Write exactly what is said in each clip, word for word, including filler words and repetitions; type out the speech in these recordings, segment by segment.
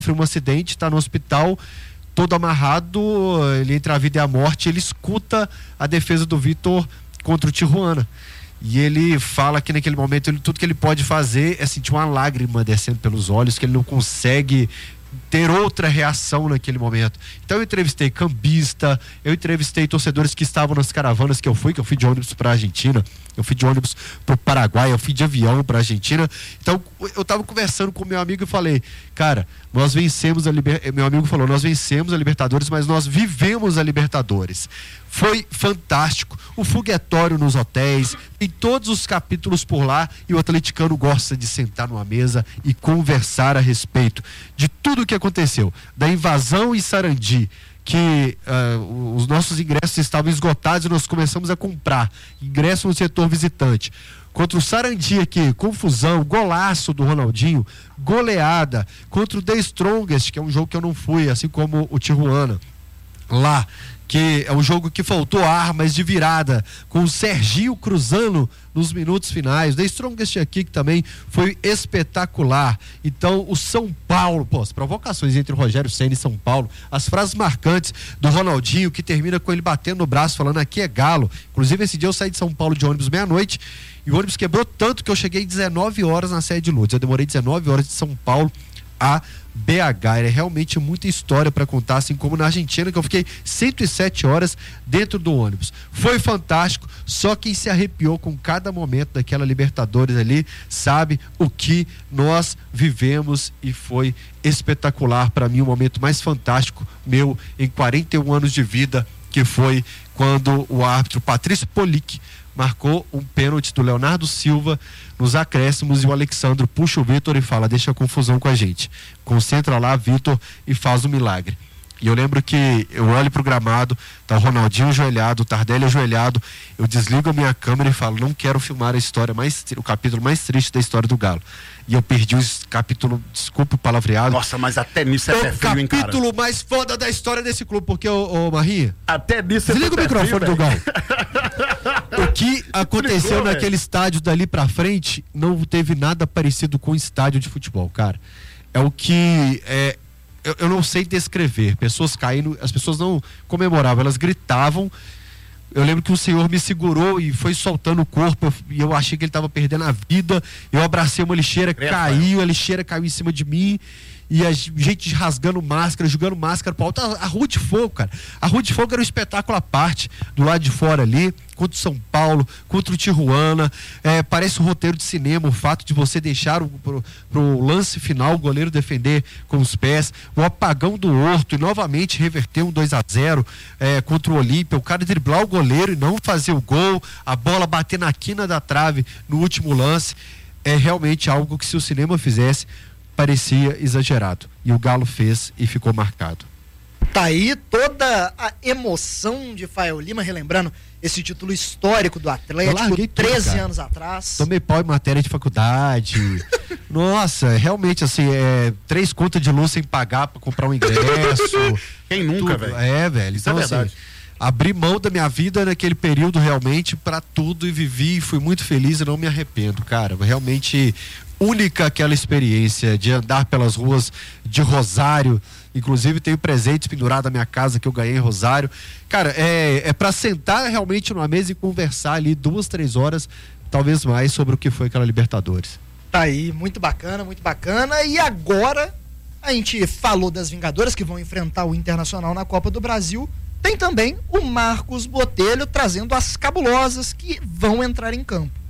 sofre um acidente, está no hospital, todo amarrado, ele entre a vida e a morte, ele escuta a defesa do Vitor contra o Tijuana. E ele fala que naquele momento ele, tudo que ele pode fazer é sentir uma lágrima descendo pelos olhos, que ele não consegue ter outra reação naquele momento. Então eu entrevistei cambista, eu entrevistei torcedores que estavam nas caravanas que eu fui, que eu fui de ônibus para a Argentina, eu fui de ônibus para o Paraguai, eu fui de avião para a Argentina. Então eu estava conversando com meu amigo e falei, cara, nós vencemos a Libertadores, meu amigo falou, nós vencemos a Libertadores, mas nós vivemos a Libertadores. Foi fantástico, o foguetório nos hotéis, tem todos os capítulos por lá, e o atleticano gosta de sentar numa mesa e conversar a respeito de tudo o que aconteceu, da invasão em Sarandi, que uh, os nossos ingressos estavam esgotados e nós começamos a comprar ingresso no setor visitante. Contra o Sarandi aqui, confusão, golaço do Ronaldinho, goleada. Contra o The Strongest, que é um jogo que eu não fui, assim como o Tijuana, lá, que é um jogo que faltou armas de virada, com o Serginho cruzando nos minutos finais. The Strongest aqui, que também foi espetacular. Então, o São Paulo, pô, as provocações entre o Rogério Ceni e São Paulo, as frases marcantes do Ronaldinho, que termina com ele batendo no braço, falando aqui é galo. Inclusive, esse dia eu saí de São Paulo de ônibus meia-noite, e o ônibus quebrou tanto que eu cheguei dezenove horas na sede de Lourdes. Eu demorei dezenove horas de São Paulo a B H. É realmente muita história para contar, assim como na Argentina, que eu fiquei cento e sete horas dentro do ônibus. Foi fantástico, só quem se arrepiou com cada momento daquela Libertadores ali sabe o que nós vivemos, e foi espetacular. Para mim, o momento mais fantástico meu em quarenta e um anos de vida, que foi quando o árbitro Patrício Polic marcou um pênalti do Leonardo Silva nos acréscimos, e o Alexandro puxa o Vitor e fala, deixa a confusão com a gente, concentra lá, Vitor, e faz um milagre. E eu lembro que eu olho pro gramado, tá o Ronaldinho ajoelhado, o Tardelli ajoelhado, eu desligo a minha câmera e falo, não quero filmar a história mais, o capítulo mais triste da história do Galo. E eu perdi o capítulo, desculpa o palavreado. Nossa, mas até nisso é pé frio, hein, cara? O capítulo mais foda da história desse clube, porque, ô, ô Marinha, até nisso é desliga o microfone do Galo. O que aconteceu Explicou, naquele estádio dali pra frente não teve nada parecido com um estádio de futebol, cara. É o que é, eu, eu não sei descrever. Pessoas caindo, as pessoas não comemoravam, elas gritavam. Eu lembro que o senhor me segurou e foi soltando o corpo, e eu achei que ele estava perdendo a vida. Eu abracei uma lixeira, Creio, caiu, pai. a lixeira caiu em cima de mim. E a gente rasgando máscara, jogando máscara pro alto. A, a Rua de Fogo, cara. A Rua de Fogo era um espetáculo à parte, do lado de fora ali, contra o São Paulo, contra o Tijuana. É, parece um roteiro de cinema, o fato de você deixar o, pro, pro lance final o goleiro defender com os pés. O apagão do Horto, e novamente reverter um dois a zero é, contra o Olímpia. O cara driblar o goleiro e não fazer o gol. A bola bater na quina da trave no último lance. É realmente algo que, se o cinema fizesse, parecia exagerado, e o Galo fez e ficou marcado. Tá aí toda a emoção de Fael Lima, relembrando esse título histórico do Atlético, treze anos atrás. Tomei pau em matéria de faculdade. Nossa, realmente, assim, é, três contas de luz sem pagar pra comprar um ingresso. Quem nunca, velho? É, velho. Isso então, é verdade. Assim, abri mão da minha vida naquele período realmente pra tudo, e vivi, fui muito feliz e não me arrependo, cara. Realmente única aquela experiência de andar pelas ruas de Rosário. Inclusive tenho presentes pendurados na minha casa que eu ganhei em Rosário. Cara, é, é pra sentar realmente numa mesa e conversar ali duas, três horas, talvez mais, sobre o que foi aquela Libertadores. Tá aí, muito bacana, muito bacana. E agora, a gente falou das Vingadoras que vão enfrentar o Internacional na Copa do Brasil. Tem também o Marcos Botelho trazendo as cabulosas que vão entrar em campo.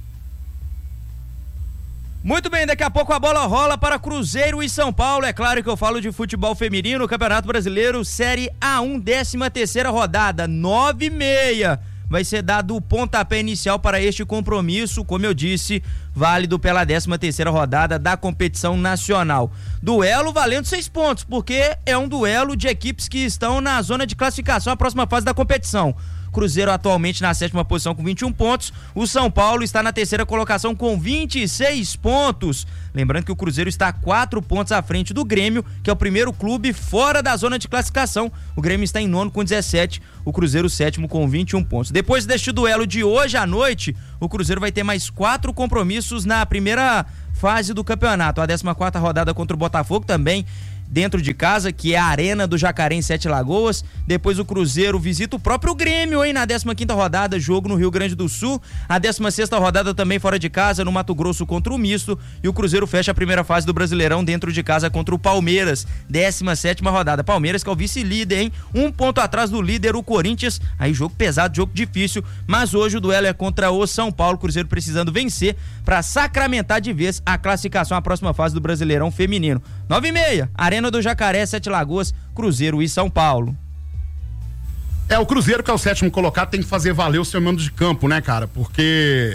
Muito bem, daqui a pouco a bola rola para Cruzeiro e São Paulo. É claro que eu falo de futebol feminino, Campeonato Brasileiro, Série A um, décima terceira rodada, nove e meia. Vai ser dado o pontapé inicial para este compromisso, como eu disse, válido pela décima terceira rodada da competição nacional. Duelo valendo seis pontos, porque é um duelo de equipes que estão na zona de classificação à próxima fase da competição. Cruzeiro atualmente na sétima posição com vinte e um pontos, o São Paulo está na terceira colocação com vinte e seis pontos. Lembrando que o Cruzeiro está a quatro pontos à frente do Grêmio, que é o primeiro clube fora da zona de classificação. O Grêmio está em nono com dezessete, o Cruzeiro sétimo com vinte e um pontos. Depois deste duelo de hoje à noite, o Cruzeiro vai ter mais quatro compromissos na primeira fase do campeonato. A décima quarta rodada contra o Botafogo também dentro de casa, que é a Arena do Jacaré em Sete Lagoas. Depois o Cruzeiro visita o próprio Grêmio, hein, na décima quinta rodada, jogo no Rio Grande do Sul. A décima sexta rodada também fora de casa, no Mato Grosso contra o Misto. E o Cruzeiro fecha a primeira fase do Brasileirão dentro de casa contra o Palmeiras. décima sétima rodada. Palmeiras que é o vice-líder, hein? Um ponto atrás do líder, o Corinthians. Aí jogo pesado, jogo difícil. Mas hoje o duelo é contra o São Paulo. Cruzeiro precisando vencer para sacramentar de vez a classificação à próxima fase do Brasileirão feminino. nove e meia, Arena do Jacaré, Sete Lagoas, Cruzeiro e São Paulo. É, o Cruzeiro, que é o sétimo colocado, tem que fazer valer o seu mando de campo, né, cara? Porque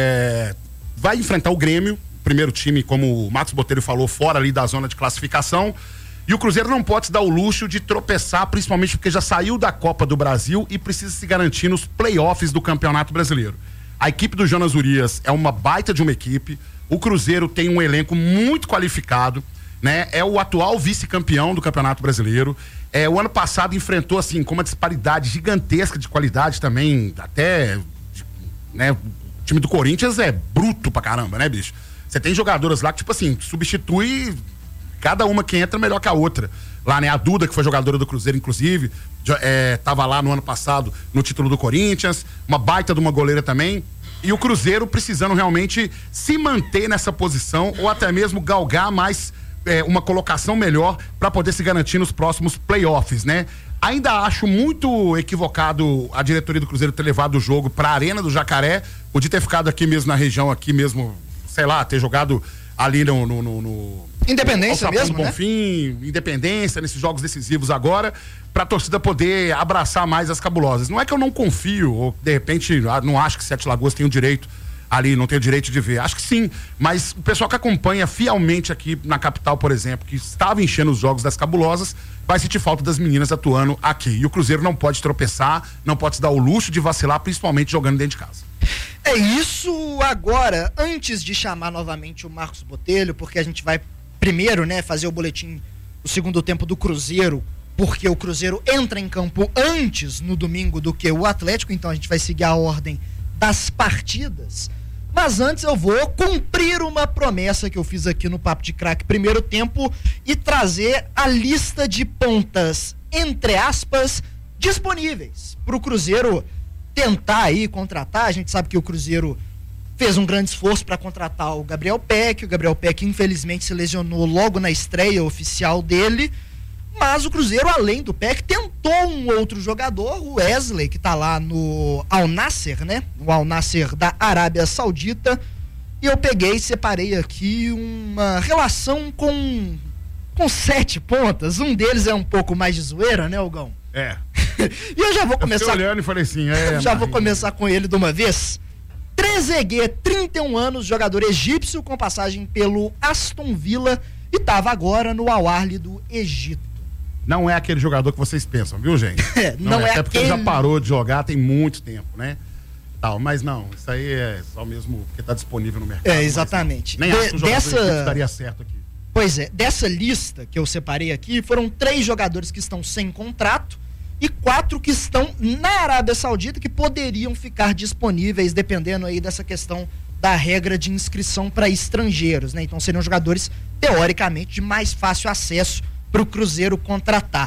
é, vai enfrentar o Grêmio, primeiro time, como o Marcos Botelho falou, fora ali da zona de classificação. E o Cruzeiro não pode se dar o luxo de tropeçar, principalmente porque já saiu da Copa do Brasil e precisa se garantir nos playoffs do Campeonato Brasileiro. A equipe do Jonas Urias é uma baita de uma equipe. O Cruzeiro tem um elenco muito qualificado, né? É o atual vice-campeão do Campeonato Brasileiro. É, o ano passado enfrentou, assim, com uma disparidade gigantesca de qualidade também, até, né? O time do Corinthians é bruto pra caramba, né, bicho? Você tem jogadoras lá que, tipo assim, substitui cada uma que entra melhor que a outra. Lá, né? A Duda, que foi jogadora do Cruzeiro, inclusive, é, tava lá no ano passado no título do Corinthians, uma baita de uma goleira também. E o Cruzeiro precisando realmente se manter nessa posição ou até mesmo galgar mais é, uma colocação melhor para poder se garantir nos próximos playoffs, né? Ainda acho muito equivocado a diretoria do Cruzeiro ter levado o jogo para a Arena do Jacaré, podia ter ficado aqui mesmo na região, aqui mesmo, sei lá, ter jogado ali no, no, no, no Independência no, mesmo, Bonfim, né? Independência, nesses jogos decisivos agora, pra torcida poder abraçar mais as cabulosas. Não é que eu não confio, ou de repente não acho que Sete Lagoas tem o direito ali, não tem o direito de ver. Acho que sim, mas o pessoal que acompanha fielmente aqui na capital, por exemplo, que estava enchendo os jogos das cabulosas, vai sentir falta das meninas atuando aqui. E o Cruzeiro não pode tropeçar, não pode se dar o luxo de vacilar, principalmente jogando dentro de casa. É isso. Agora, antes de chamar novamente o Marcos Botelho, porque a gente vai primeiro, né, fazer o boletim do segundo tempo do Cruzeiro, porque o Cruzeiro entra em campo antes no domingo do que o Atlético, então a gente vai seguir a ordem das partidas. Mas antes eu vou cumprir uma promessa que eu fiz aqui no Papo de Craque primeiro tempo e trazer a lista de pontas, entre aspas, disponíveis para o Cruzeiro tentar aí contratar. A gente sabe que o Cruzeiro fez um grande esforço para contratar o Gabriel Peck. O Gabriel Peck infelizmente se lesionou logo na estreia oficial dele, mas o Cruzeiro, além do Peck, tentou um outro jogador, o Wesley, que tá lá no Al Nassr, né? O Al Nassr da Arábia Saudita. E eu peguei e separei aqui uma relação com com sete pontas. Um deles é um pouco mais de zoeira, né, Hugão? É. E eu já vou começar. Eu fiquei olhando e falei assim, é. Já vou começar com ele de uma vez. Trezeguet, trinta e um anos, jogador egípcio com passagem pelo Aston Villa e estava agora no Al Ahly do Egito. Não é aquele jogador que vocês pensam, viu, gente? É, não, não é, é até porque aquele... ele já parou de jogar tem muito tempo, né? Tal, mas não, isso aí é só mesmo porque está disponível no mercado. É, exatamente. Nem de, acho que o jogador dessa... daria certo aqui. Pois é, dessa lista que eu separei aqui, foram três jogadores que estão sem contrato e quatro que estão na Arábia Saudita que poderiam ficar disponíveis dependendo aí dessa questão da regra de inscrição para estrangeiros, né? Então seriam jogadores teoricamente de mais fácil acesso para o Cruzeiro contratar.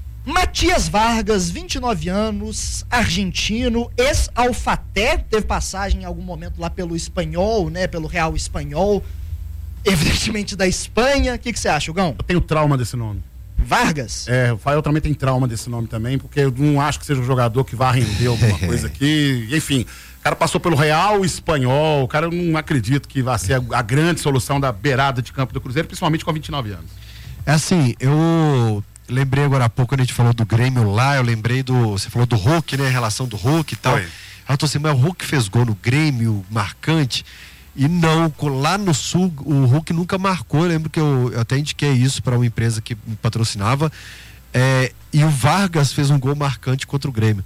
Matias Vargas, vinte e nove anos, argentino, ex-Alfaté, teve passagem em algum momento lá pelo Espanhol, né? Pelo Real Espanhol, evidentemente da Espanha. O que que você acha, Hugão? Eu tenho trauma desse nome. Vargas? É, o Fael também tem trauma desse nome também, porque eu não acho que seja um jogador que vá render alguma coisa aqui. Enfim, o cara passou pelo Real Espanhol, o cara eu não acredito que vai ser a, a grande solução da beirada de campo do Cruzeiro, principalmente com vinte e nove anos. É assim, eu lembrei agora há pouco, quando a gente falou do Grêmio lá, eu lembrei do, você falou do Hulk, né, a relação do Hulk e tal. Oi. Eu tô assim, mas o Hulk fez gol no Grêmio, marcante, e não, lá no Sul, o Hulk nunca marcou. Eu lembro que eu, eu até indiquei isso para uma empresa que me patrocinava, é, e o Vargas fez um gol marcante contra o Grêmio.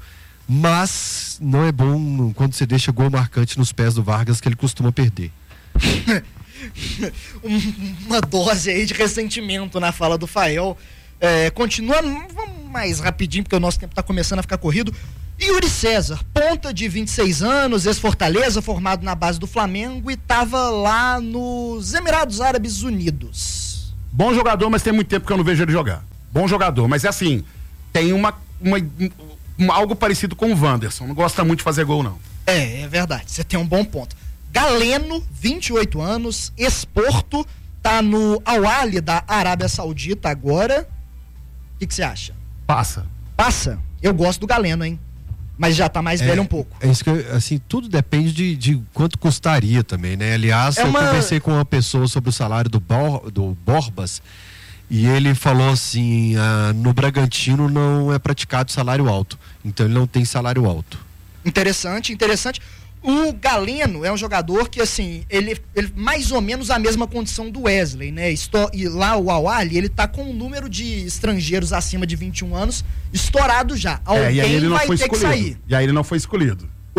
Mas não é bom quando você deixa gol marcante nos pés do Vargas, que ele costuma perder. Uma dose aí de ressentimento na fala do Fael. É, continuando, vamos mais rapidinho, porque o nosso tempo está começando a ficar corrido. Yuri César, ponta de vinte e seis anos, ex-Fortaleza, formado na base do Flamengo e estava lá nos Emirados Árabes Unidos. Bom jogador, mas tem muito tempo que eu não vejo ele jogar. Bom jogador, mas é assim, tem uma, uma, uma algo parecido com o Wanderson. Não gosta muito de fazer gol, não. É, é verdade. Você tem um bom ponto. Galeno, vinte e oito anos, ex-Porto, tá no Al-Ahly da Arábia Saudita agora. O que que você acha? Passa. Passa? Eu gosto do Galeno, hein? Mas já tá mais é, velho um pouco. É isso que eu, assim, tudo depende de, de quanto custaria também, né? Aliás, É eu uma- conversei com uma pessoa sobre o salário do, Bor, do Borbas e ele falou assim, ah, no Bragantino não é praticado salário alto, então ele não tem salário alto. Interessante, interessante. O Galeno é um jogador que, assim, ele, ele mais ou menos a mesma condição do Wesley, né? Esto- e lá o Al-Ahly, ele tá com um número de estrangeiros acima de vinte e um anos estourado já. Alguém É, e aí ele não vai foi ter que escolhido. sair. E aí ele não foi escolhido. O,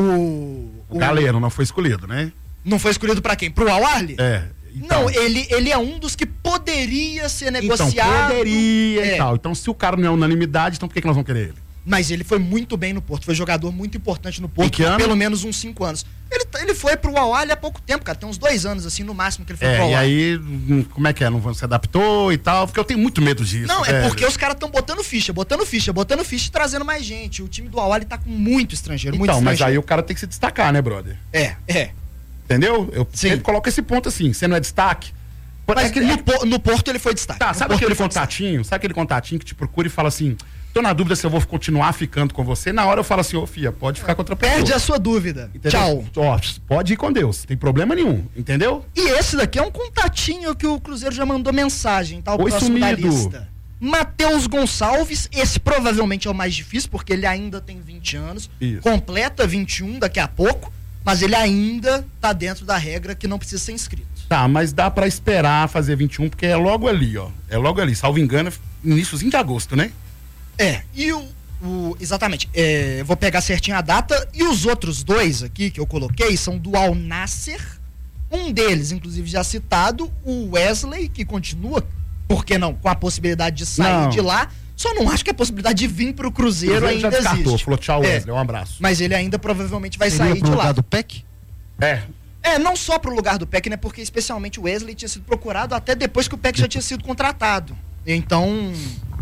O Galeno não foi escolhido, né? Não foi escolhido pra quem? Pro Al-Ahly? É. Então, Não, ele, ele é um dos que poderia ser então negociado. poderia É. e tal. Então, se o cara não é unanimidade, então por que, que nós vamos querer ele? Mas ele foi muito bem no Porto, foi jogador muito importante no Porto Em que por ano? pelo menos uns cinco anos. Ele, tá- ele foi pro Al-Ahly há pouco tempo, cara, tem uns dois anos, assim, no máximo que ele foi pro É, e Al-Ahly. aí, hum, como é que é? Não se adaptou e tal? Porque eu tenho muito medo disso. Não, é velho. porque os caras estão botando ficha, botando ficha, botando ficha e trazendo mais gente. O time do Al-Ahly tá com muito estrangeiro, muito Então, mas aí estrangeiro. o cara tem que se destacar, né, brother? É, é. Entendeu? Eu Sim. sempre coloco esse ponto assim, você não é destaque. Mas é que, no, é- Po- no Porto ele foi destaque. tá, No sabe Porto aquele ele foi destaque. contatinho? Sabe aquele contatinho que te procura e fala assim, tô na dúvida se eu vou continuar ficando com você? Na hora eu falo assim, ô fia, pode ficar com outra pessoa. Perde a sua dúvida. Entendeu? Tchau. Ó, pode ir com Deus, tem problema nenhum, entendeu? E esse daqui é um contatinho que o Cruzeiro já mandou mensagem, tá? O Oi, próximo da sumido. lista. Matheus Gonçalves, esse provavelmente é o mais difícil, porque ele ainda tem vinte anos. Isso. Completa vinte e um daqui a pouco, mas ele ainda tá dentro da regra que não precisa ser inscrito. Tá, mas dá pra esperar fazer vinte e um, porque é logo ali, ó. É logo ali, salvo engano, iníciozinho de agosto, né? É, e o. o- exatamente, é, eu vou pegar certinho a data. E os outros dois aqui que eu coloquei são do Al Nasser. Um deles, inclusive, já citado, o Wesley, que continua, por que não, com a possibilidade de sair Não. de lá. Só não acho que a possibilidade de vir pro Cruzeiro, Cruzeiro já ainda descartou, existe. falou tchau, É, Wesley, um abraço. mas ele ainda provavelmente vai Seria sair pro de lugar lá. do P E C? É, É, não só pro lugar do P E C, né? Porque especialmente o Wesley tinha sido procurado até depois que o P E C já tinha sido contratado. Então,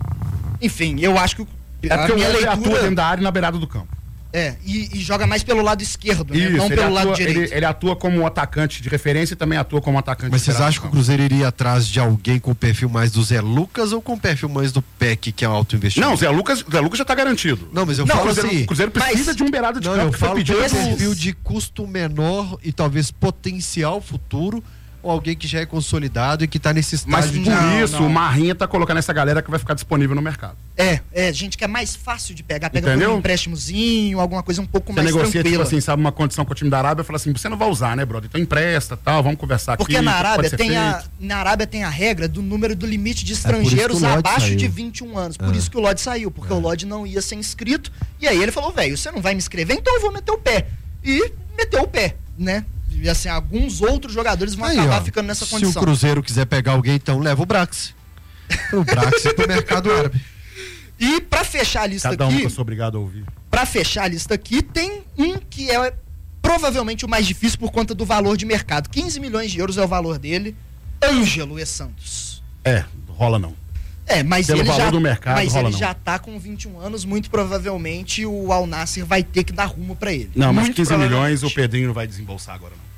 enfim, eu acho que o- é a porque o minha Wesley atua leitura dentro da área e na beirada do campo. é e, e joga mais pelo lado esquerdo, né? Isso, Não ele pelo lado atua, direito. ele, ele atua como um atacante de referência e também atua como um atacante Mas de vocês beirada acham que do o campo. Cruzeiro iria atrás de alguém com o perfil mais do Zé Lucas ou com o perfil mais do P E C, que é alto investimento? Não, Zé Lucas, Zé Lucas já tá garantido. Não, mas eu Não, falo o Cruzeiro, assim... o Cruzeiro precisa mas- de um beirada de Não, campo eu que foi falo pedido de esses- pelo- perfil de custo menor e talvez potencial futuro, ou alguém que já é consolidado e que está nesse Mas estágio por de... Não, isso, não. o Marrinha tá colocando essa galera que vai ficar disponível no mercado. É, é, gente que é mais fácil de pegar, pega por Entendeu? um empréstimozinho, alguma coisa um pouco Você mais negocia, tranquila. tipo assim, sabe, uma condição com o time da Arábia, fala assim, você não vai usar, né, brother? Então empresta, tal, vamos conversar Porque aqui. na o que Arábia, pode ser tem a, feito. na Arábia tem a regra do número do limite de por isso que o estrangeiros Lodge abaixo saiu. de vinte e um anos. Por É. isso que o Lodge saiu, porque o Lodge não ia ser inscrito. E aí ele falou, velho, você não vai me inscrever, então eu vou meter o pé. E meteu o pé, né? E assim, alguns outros jogadores vão Aí, acabar ó, ficando nessa se condição. o Cruzeiro quiser pegar alguém, então leva o Brax. O Brax pro mercado árabe. E pra fechar a lista Cada um que aqui, eu sou obrigado a ouvir. pra fechar a lista aqui, tem um que é provavelmente o mais difícil por conta do valor de mercado. quinze milhões de euros é o valor dele. Ângelo E. Santos. É, rola não. É, mas Pelo ele, valor já, do mercado, mas rola ele não. já tá com vinte e um anos, muito provavelmente o Al Nassr vai ter que dar rumo pra ele. Não, mas Muito quinze milhões o provavelmente. Pedrinho não vai desembolsar agora, não.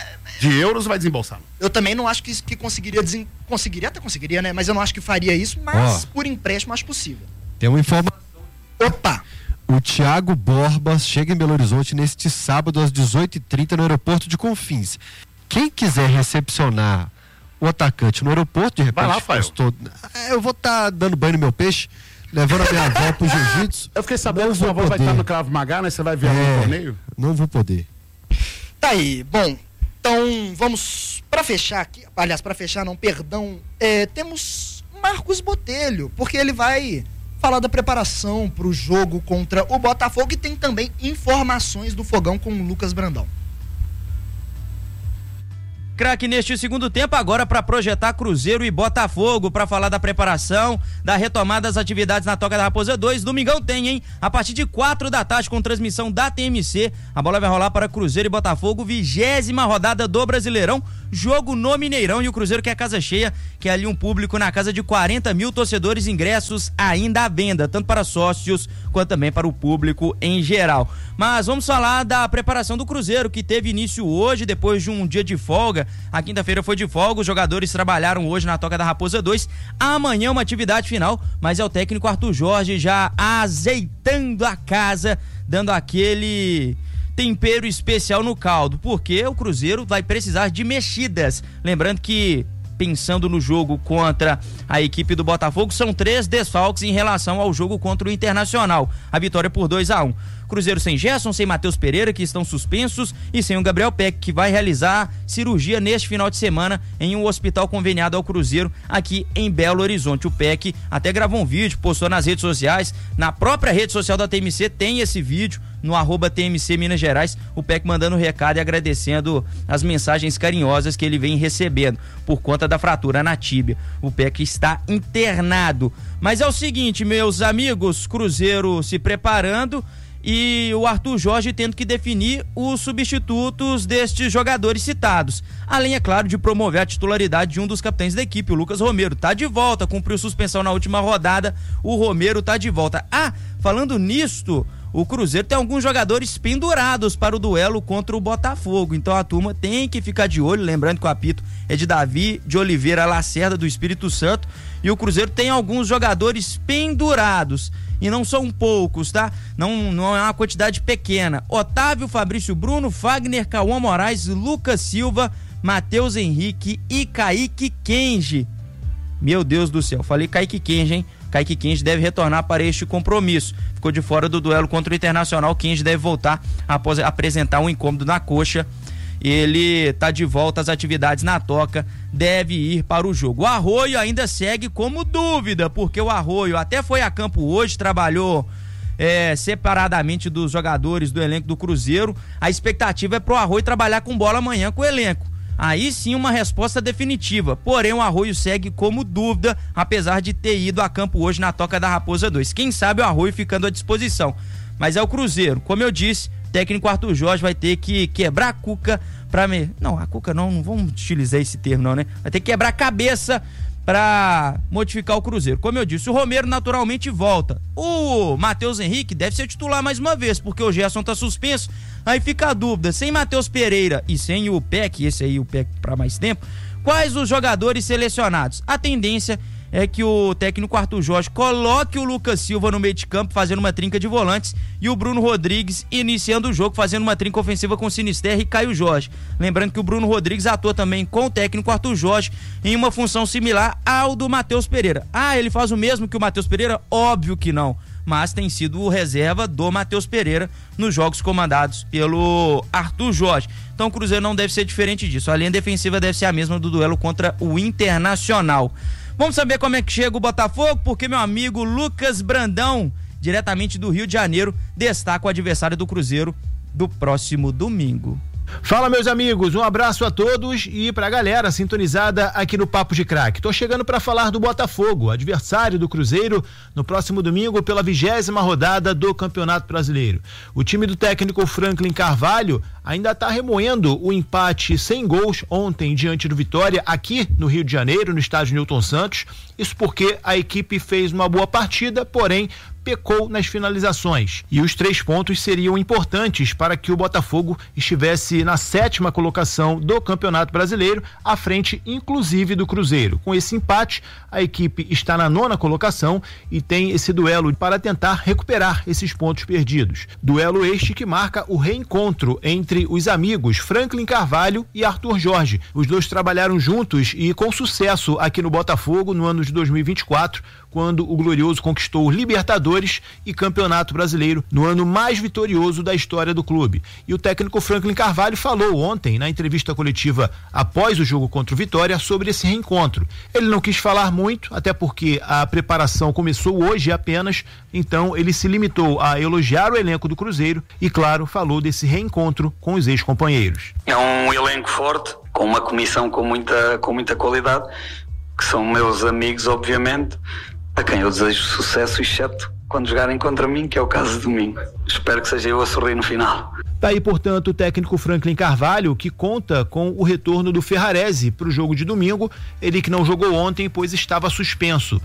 De euros vai desembolsar, não. Eu também não acho que, que conseguiria, desen... conseguiria, até conseguiria, né? Mas eu não acho que faria isso, mas Ó. por empréstimo acho possível. Tem uma informação. Opa! O Thiago Borbas chega em Belo Horizonte neste sábado às dezoito e trinta no aeroporto de Confins. Quem quiser recepcionar o atacante no aeroporto, de repente... Vai lá, Rafael. Estou... Eu vou estar dando banho no meu peixe, levando a minha avó pro jiu-jitsu. Eu fiquei sabendo Não que sua vou avó vai poder. estar no Cravo Magá, né? Você vai ver no É, torneio? não vou poder. Tá aí, bom. Então, vamos pra fechar aqui. Aliás, pra fechar, não, perdão. É, temos Marcos Botelho, porque ele vai falar da preparação pro jogo contra o Botafogo e tem também informações do Fogão com o Lucas Brandão. Craque neste segundo tempo, agora para projetar Cruzeiro e Botafogo, para falar da preparação, da retomada das atividades na Toca da Raposa dois. Domingão tem, hein? A partir de quatro da tarde, com transmissão da T M C, a bola vai rolar para Cruzeiro e Botafogo, vigésima rodada do Brasileirão, jogo no Mineirão, e o Cruzeiro quer casa cheia, que é ali um público na casa de quarenta mil torcedores, ingressos ainda à venda, tanto para sócios quanto também para o público em geral. Mas vamos falar da preparação do Cruzeiro, que teve início hoje, depois de um dia de folga. A quinta-feira foi de folga, os jogadores trabalharam hoje na Toca da Raposa dois. Amanhã uma atividade final, mas é o técnico Arthur Jorge já azeitando a casa, dando aquele tempero especial no caldo, porque o Cruzeiro vai precisar de mexidas. Lembrando que, pensando no jogo contra a equipe do Botafogo, são três desfalques em relação ao jogo contra o Internacional. A vitória por dois a um. Cruzeiro sem Gerson, sem Matheus Pereira, que estão suspensos, e sem o Gabriel Peck, que vai realizar cirurgia neste final de semana em um hospital conveniado ao Cruzeiro aqui em Belo Horizonte. O Peck até gravou um vídeo, postou nas redes sociais, na própria rede social da T M C tem esse vídeo, no arroba T M C Minas Gerais, o Peck mandando um recado e agradecendo as mensagens carinhosas que ele vem recebendo por conta da fratura na tíbia. O Peck está internado. Mas é o seguinte, meus amigos, Cruzeiro se preparando e o Arthur Jorge tendo que definir os substitutos destes jogadores citados. Além, é claro, de promover a titularidade de um dos capitães da equipe, o Lucas Romero. Tá de volta, cumpriu suspensão na última rodada, o Romero tá de volta. Ah, falando nisto, o Cruzeiro tem alguns jogadores pendurados para o duelo contra o Botafogo, então a turma tem que ficar de olho, lembrando que o apito é de Davi de Oliveira Lacerda, do Espírito Santo, e o Cruzeiro tem alguns jogadores pendurados, e não são poucos, tá? Não, não é uma quantidade pequena. Otávio, Fabrício Bruno, Fagner, Cauã Moraes, Lucas Silva, Matheus Henrique e Kaique Kenji. Meu Deus do céu, falei Kaique Kenji, hein? Kaique Kenji deve retornar para este compromisso. Ficou de fora do duelo contra o Internacional. Kenji deve voltar após apresentar um incômodo na coxa. Ele tá de volta às atividades na Toca, deve ir para o jogo. O Arroio ainda segue como dúvida, porque o Arroio até foi a campo hoje, trabalhou é, separadamente dos jogadores do elenco do Cruzeiro. A expectativa é pro Arroio trabalhar com bola amanhã com o elenco. Aí sim uma resposta definitiva, porém o Arroio segue como dúvida, apesar de ter ido a campo hoje na Toca da Raposa dois. Quem sabe o Arroio ficando à disposição, mas é o Cruzeiro, como eu disse, o técnico Arthur Jorge vai ter que quebrar a cuca pra me... Não, a cuca não, não vamos utilizar esse termo não, né? Vai ter que quebrar a cabeça para modificar o Cruzeiro. Como eu disse, o Romero naturalmente volta. O Matheus Henrique deve ser titular mais uma vez, porque o Gerson tá suspenso. Aí fica a dúvida, sem Matheus Pereira e sem o Peck, esse aí o Peck para mais tempo, quais os jogadores selecionados? A tendência é que o técnico Arthur Jorge coloque o Lucas Silva no meio de campo, fazendo uma trinca de volantes, e o Bruno Rodrigues iniciando o jogo, fazendo uma trinca ofensiva com Sinisterra e Caio Jorge. Lembrando que o Bruno Rodrigues atua também com o técnico Arthur Jorge em uma função similar ao do Matheus Pereira. Ah, ele faz o mesmo que o Matheus Pereira? Óbvio que não, mas tem sido o reserva do Matheus Pereira nos jogos comandados pelo Arthur Jorge. Então o Cruzeiro não deve ser diferente disso. A linha defensiva deve ser a mesma do duelo contra o Internacional. Vamos saber como é que chega o Botafogo, porque meu amigo Lucas Brandão, diretamente do Rio de Janeiro, destaca o adversário do Cruzeiro do próximo domingo. Fala, meus amigos, um abraço a todos e pra galera sintonizada aqui no Papo de Craque. Tô chegando para falar do Botafogo, adversário do Cruzeiro, no próximo domingo pela vigésima rodada do Campeonato Brasileiro. O time do técnico Franklin Carvalho ainda tá remoendo o empate sem gols ontem diante do Vitória aqui no Rio de Janeiro, no estádio Newton Santos. Isso porque a equipe fez uma boa partida, porém pecou nas finalizações, e os três pontos seriam importantes para que o Botafogo estivesse na sétima colocação do Campeonato Brasileiro, à frente inclusive do Cruzeiro. Com esse empate, a equipe está na nona colocação e tem esse duelo para tentar recuperar esses pontos perdidos. Duelo este que marca o reencontro entre os amigos Franklin Carvalho e Arthur Jorge. Os dois trabalharam juntos e com sucesso aqui no Botafogo no ano de dois mil e vinte e quatro, quando o Glorioso conquistou Libertadores e Campeonato Brasileiro no ano mais vitorioso da história do clube. E o técnico Franklin Carvalho falou ontem, na entrevista coletiva após o jogo contra o Vitória, sobre esse reencontro. Ele não quis falar muito, até porque a preparação começou hoje apenas, então ele se limitou a elogiar o elenco do Cruzeiro e, claro, falou desse reencontro com os ex-companheiros. É um elenco forte, com uma comissão com muita, com muita qualidade, que são meus amigos, obviamente, a quem eu desejo sucesso, exceto quando jogarem contra mim, que é o caso de domingo. Espero que seja eu a sorrir no final. Daí, portanto, o técnico Franklin Carvalho, que conta com o retorno do Ferrarese para o jogo de domingo, ele que não jogou ontem, pois estava suspenso.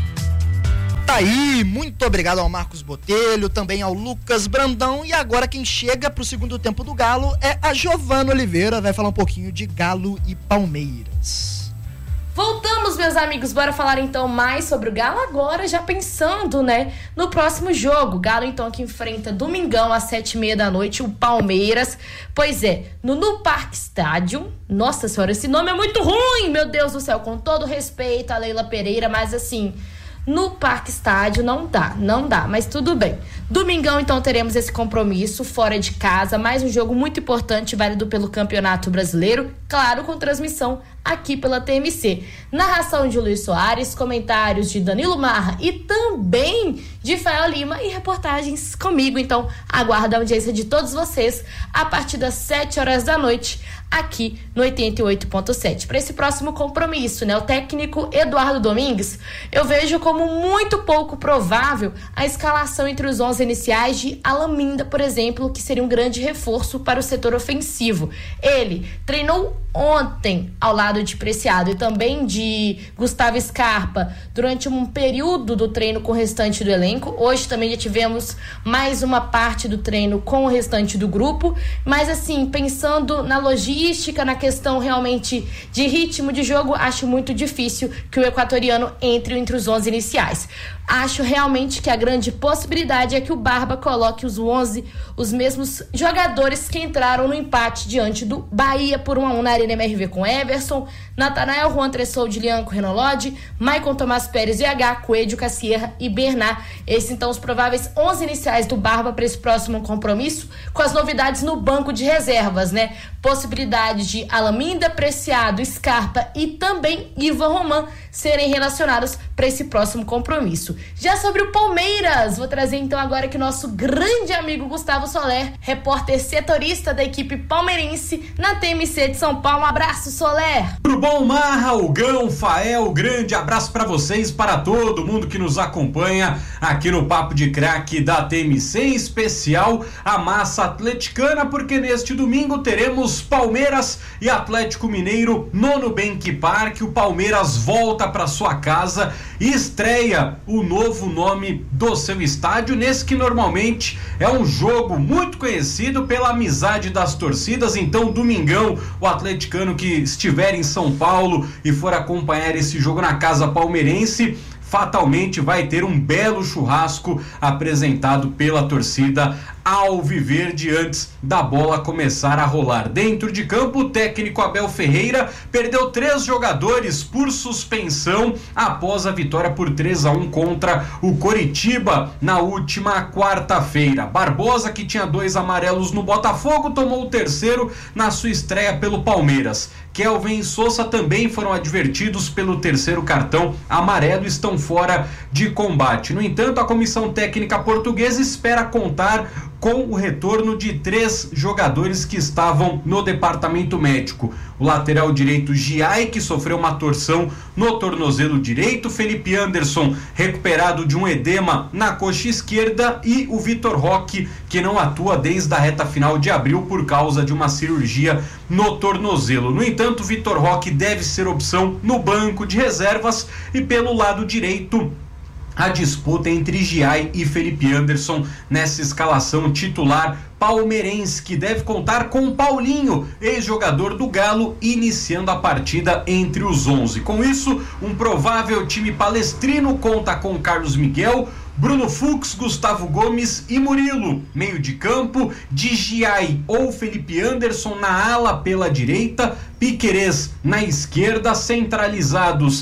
Tá aí, muito obrigado ao Marcos Botelho, também ao Lucas Brandão, e agora quem chega pro segundo tempo do Galo é a Giovana Oliveira, vai falar um pouquinho de Galo e Palmeiras. Voltamos, meus amigos, bora falar então mais sobre o Galo agora, já pensando, né, no próximo jogo. Galo então que enfrenta domingão às sete e meia da noite o Palmeiras. Pois é, no No Parque Stadium. Nossa senhora, esse nome é muito ruim, meu Deus do céu, com todo respeito a Leila Pereira, mas assim, no Parque Estádio não dá, não dá, mas tudo bem. Domingão, então, teremos esse compromisso fora de casa, mais um jogo muito importante, válido pelo Campeonato Brasileiro, claro, com transmissão aqui pela T M C. Narração de Luiz Soares, comentários de Danilo Marra e também de Fael Lima e reportagens comigo. Então, aguardo a audiência de todos vocês a partir das sete horas da noite, aqui no oitenta e oito ponto sete. Para esse próximo compromisso, né, o técnico Eduardo Domingues, eu vejo como muito pouco provável a escalação entre os onze iniciais de Alaminda, por exemplo, que seria um grande reforço para o setor ofensivo. Ele treinou ontem ao lado de Preciado e também de Gustavo Scarpa durante um período do treino com o restante do elenco. Hoje também já tivemos mais uma parte do treino com o restante do grupo, mas assim, pensando na logística, na questão realmente de ritmo de jogo, acho muito difícil que o equatoriano entre entre os onze iniciais. Acho realmente que a grande possibilidade é que o Barba coloque os onze, os mesmos jogadores que entraram no empate diante do Bahia por um a um na Arena M R V com Everson, Natanael, Juan Tressol, Dilianco, Renolodi, Maicon Tomás Pérez, V H, Coelho, Cassierra e Bernard. Esses então os prováveis onze iniciais do Barba para esse próximo compromisso, com as novidades no banco de reservas, né? Possibilidade de Alaminda, Preciado, Scarpa e também Ivan Roman serem relacionados para esse próximo compromisso. Já sobre o Palmeiras, vou trazer então agora que o nosso grande amigo Gustavo Soler, repórter setorista da equipe palmeirense na T M C de São Paulo. Um abraço, Soler! Pro bom, Marra, Hugão, Fael, grande abraço para vocês, para todo mundo que nos acompanha aqui no Papo de Craque da T M C, em especial a massa atleticana, porque neste domingo teremos Palmeiras e Atlético Mineiro no Nubank Park. O Palmeiras volta para sua casa e estreia o novo nome do seu estádio, nesse que normalmente é um jogo muito conhecido pela amizade das torcidas. Então, domingão, o atleticano que estiver em São Paulo e for acompanhar esse jogo na casa palmeirense, fatalmente vai ter um belo churrasco apresentado pela torcida alviverde antes da bola começar a rolar. Dentro de campo, o técnico Abel Ferreira perdeu três jogadores por suspensão após a vitória por três a um contra o Coritiba na última quarta-feira. Barbosa, que tinha dois amarelos no Botafogo, tomou o terceiro na sua estreia pelo Palmeiras. Kelvin e Sousa também foram advertidos pelo terceiro cartão amarelo e estão fora de combate. No entanto, a comissão técnica portuguesa espera contar com o retorno de três jogadores que estavam no departamento médico. O lateral direito Giai, que sofreu uma torção no tornozelo direito, Felipe Anderson, recuperado de um edema na coxa esquerda, e o Vitor Roque, que não atua desde a reta final de abril por causa de uma cirurgia no tornozelo. No entanto, Vitor Roque deve ser opção no banco de reservas, e pelo lado direito, a disputa entre Giai e Felipe Anderson nessa escalação titular palmeirense, que deve contar com Paulinho, ex-jogador do Galo, iniciando a partida entre os onze. Com isso, um provável time palestrino conta com Carlos Miguel, Bruno Fux, Gustavo Gomes e Murilo. Meio de campo, de Giai ou Felipe Anderson na ala pela direita, Piquerez na esquerda, centralizados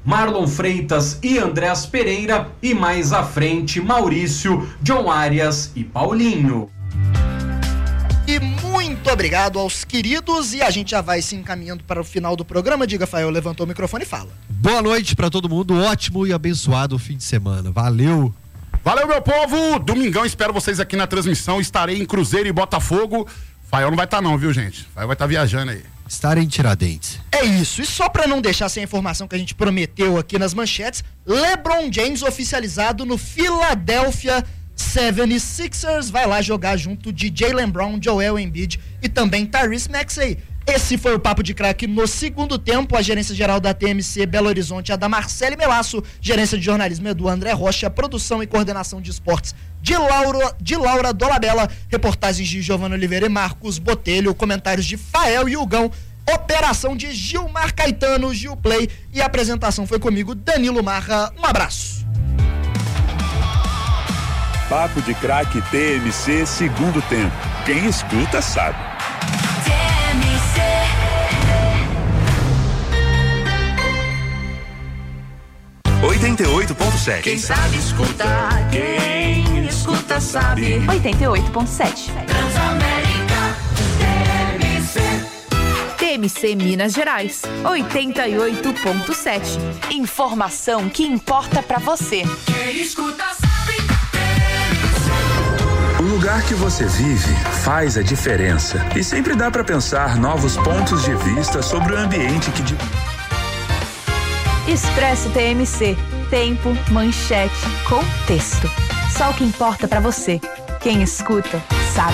Marlon Freitas e Andrés Pereira, e mais à frente Maurício, John Arias e Paulinho. E muito obrigado aos queridos, e a gente já vai se encaminhando para o final do programa. Diga, Fael, levantou o microfone e fala. Boa noite para todo mundo, ótimo e abençoado fim de semana, valeu. Valeu, meu povo, domingão espero vocês aqui na transmissão, estarei em Cruzeiro e Botafogo. Fael não vai estar tá não, viu, gente? Fael vai estar tá viajando aí. Estarem em Tiradentes. É isso, e só para não deixar sem a informação que a gente prometeu aqui nas manchetes, LeBron James oficializado no Philadelphia setenta e seis ers, vai lá jogar junto de Jaylen Brown, Joel Embiid e também Tyrese Maxey. Esse foi o Papo de Craque no segundo tempo. A gerência geral da T M C Belo Horizonte é da Marcele Melasso, gerência de jornalismo é do André Rocha, produção e coordenação de esportes de Laura, de Laura Dolabella, reportagens de Giovanna Oliveira e Marcos Botelho, comentários de Fael e Hugão, operação de Gilmar Caetano, Gil Play, e a apresentação foi comigo, Danilo Marra. Um abraço. Papo de Craque T M C, segundo tempo. Quem escuta sabe. T M C oitenta e oito ponto sete. Quem sabe escuta, quem escuta sabe. oitenta e oito ponto sete. Transamérica T M C. T M C Minas Gerais, oitenta e oito ponto sete. Informação que importa pra você. Quem escuta sabe. O lugar que você vive faz a diferença. E sempre dá para pensar novos pontos de vista sobre o ambiente que... Expresso T M C. Tempo, manchete, contexto. Só o que importa pra você. Quem escuta, sabe.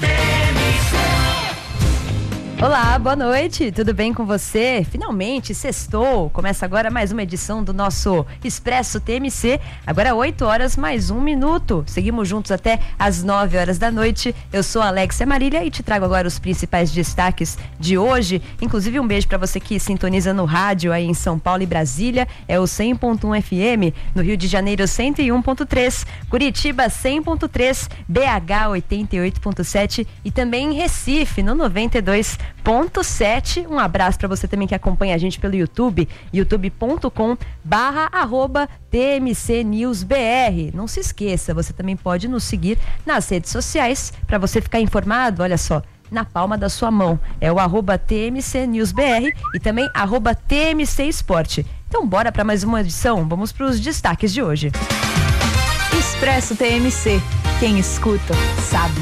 Olá, boa noite, tudo bem com você? Finalmente, sextou, começa agora mais uma edição do nosso Expresso T M C, agora oito horas mais um minuto, seguimos juntos até às nove horas da noite. Eu sou a Alexia Marília e te trago agora os principais destaques de hoje, inclusive um beijo para você que sintoniza no rádio aí em São Paulo e Brasília, é o cem ponto um F M, no Rio de Janeiro cento e um ponto três, Curitiba cem ponto três, B H oitenta e oito ponto sete e também em Recife no noventa e dois ponto sete. Um abraço para você também que acompanha a gente pelo YouTube, youtube ponto com barra arroba T M C News B R. Não se esqueça, você também pode nos seguir nas redes sociais para você ficar informado, olha só, na palma da sua mão. É o arroba T M C News B R e também arroba T M C Esporte. Então bora para mais uma edição, vamos para os destaques de hoje. Expresso T M C, quem escuta sabe.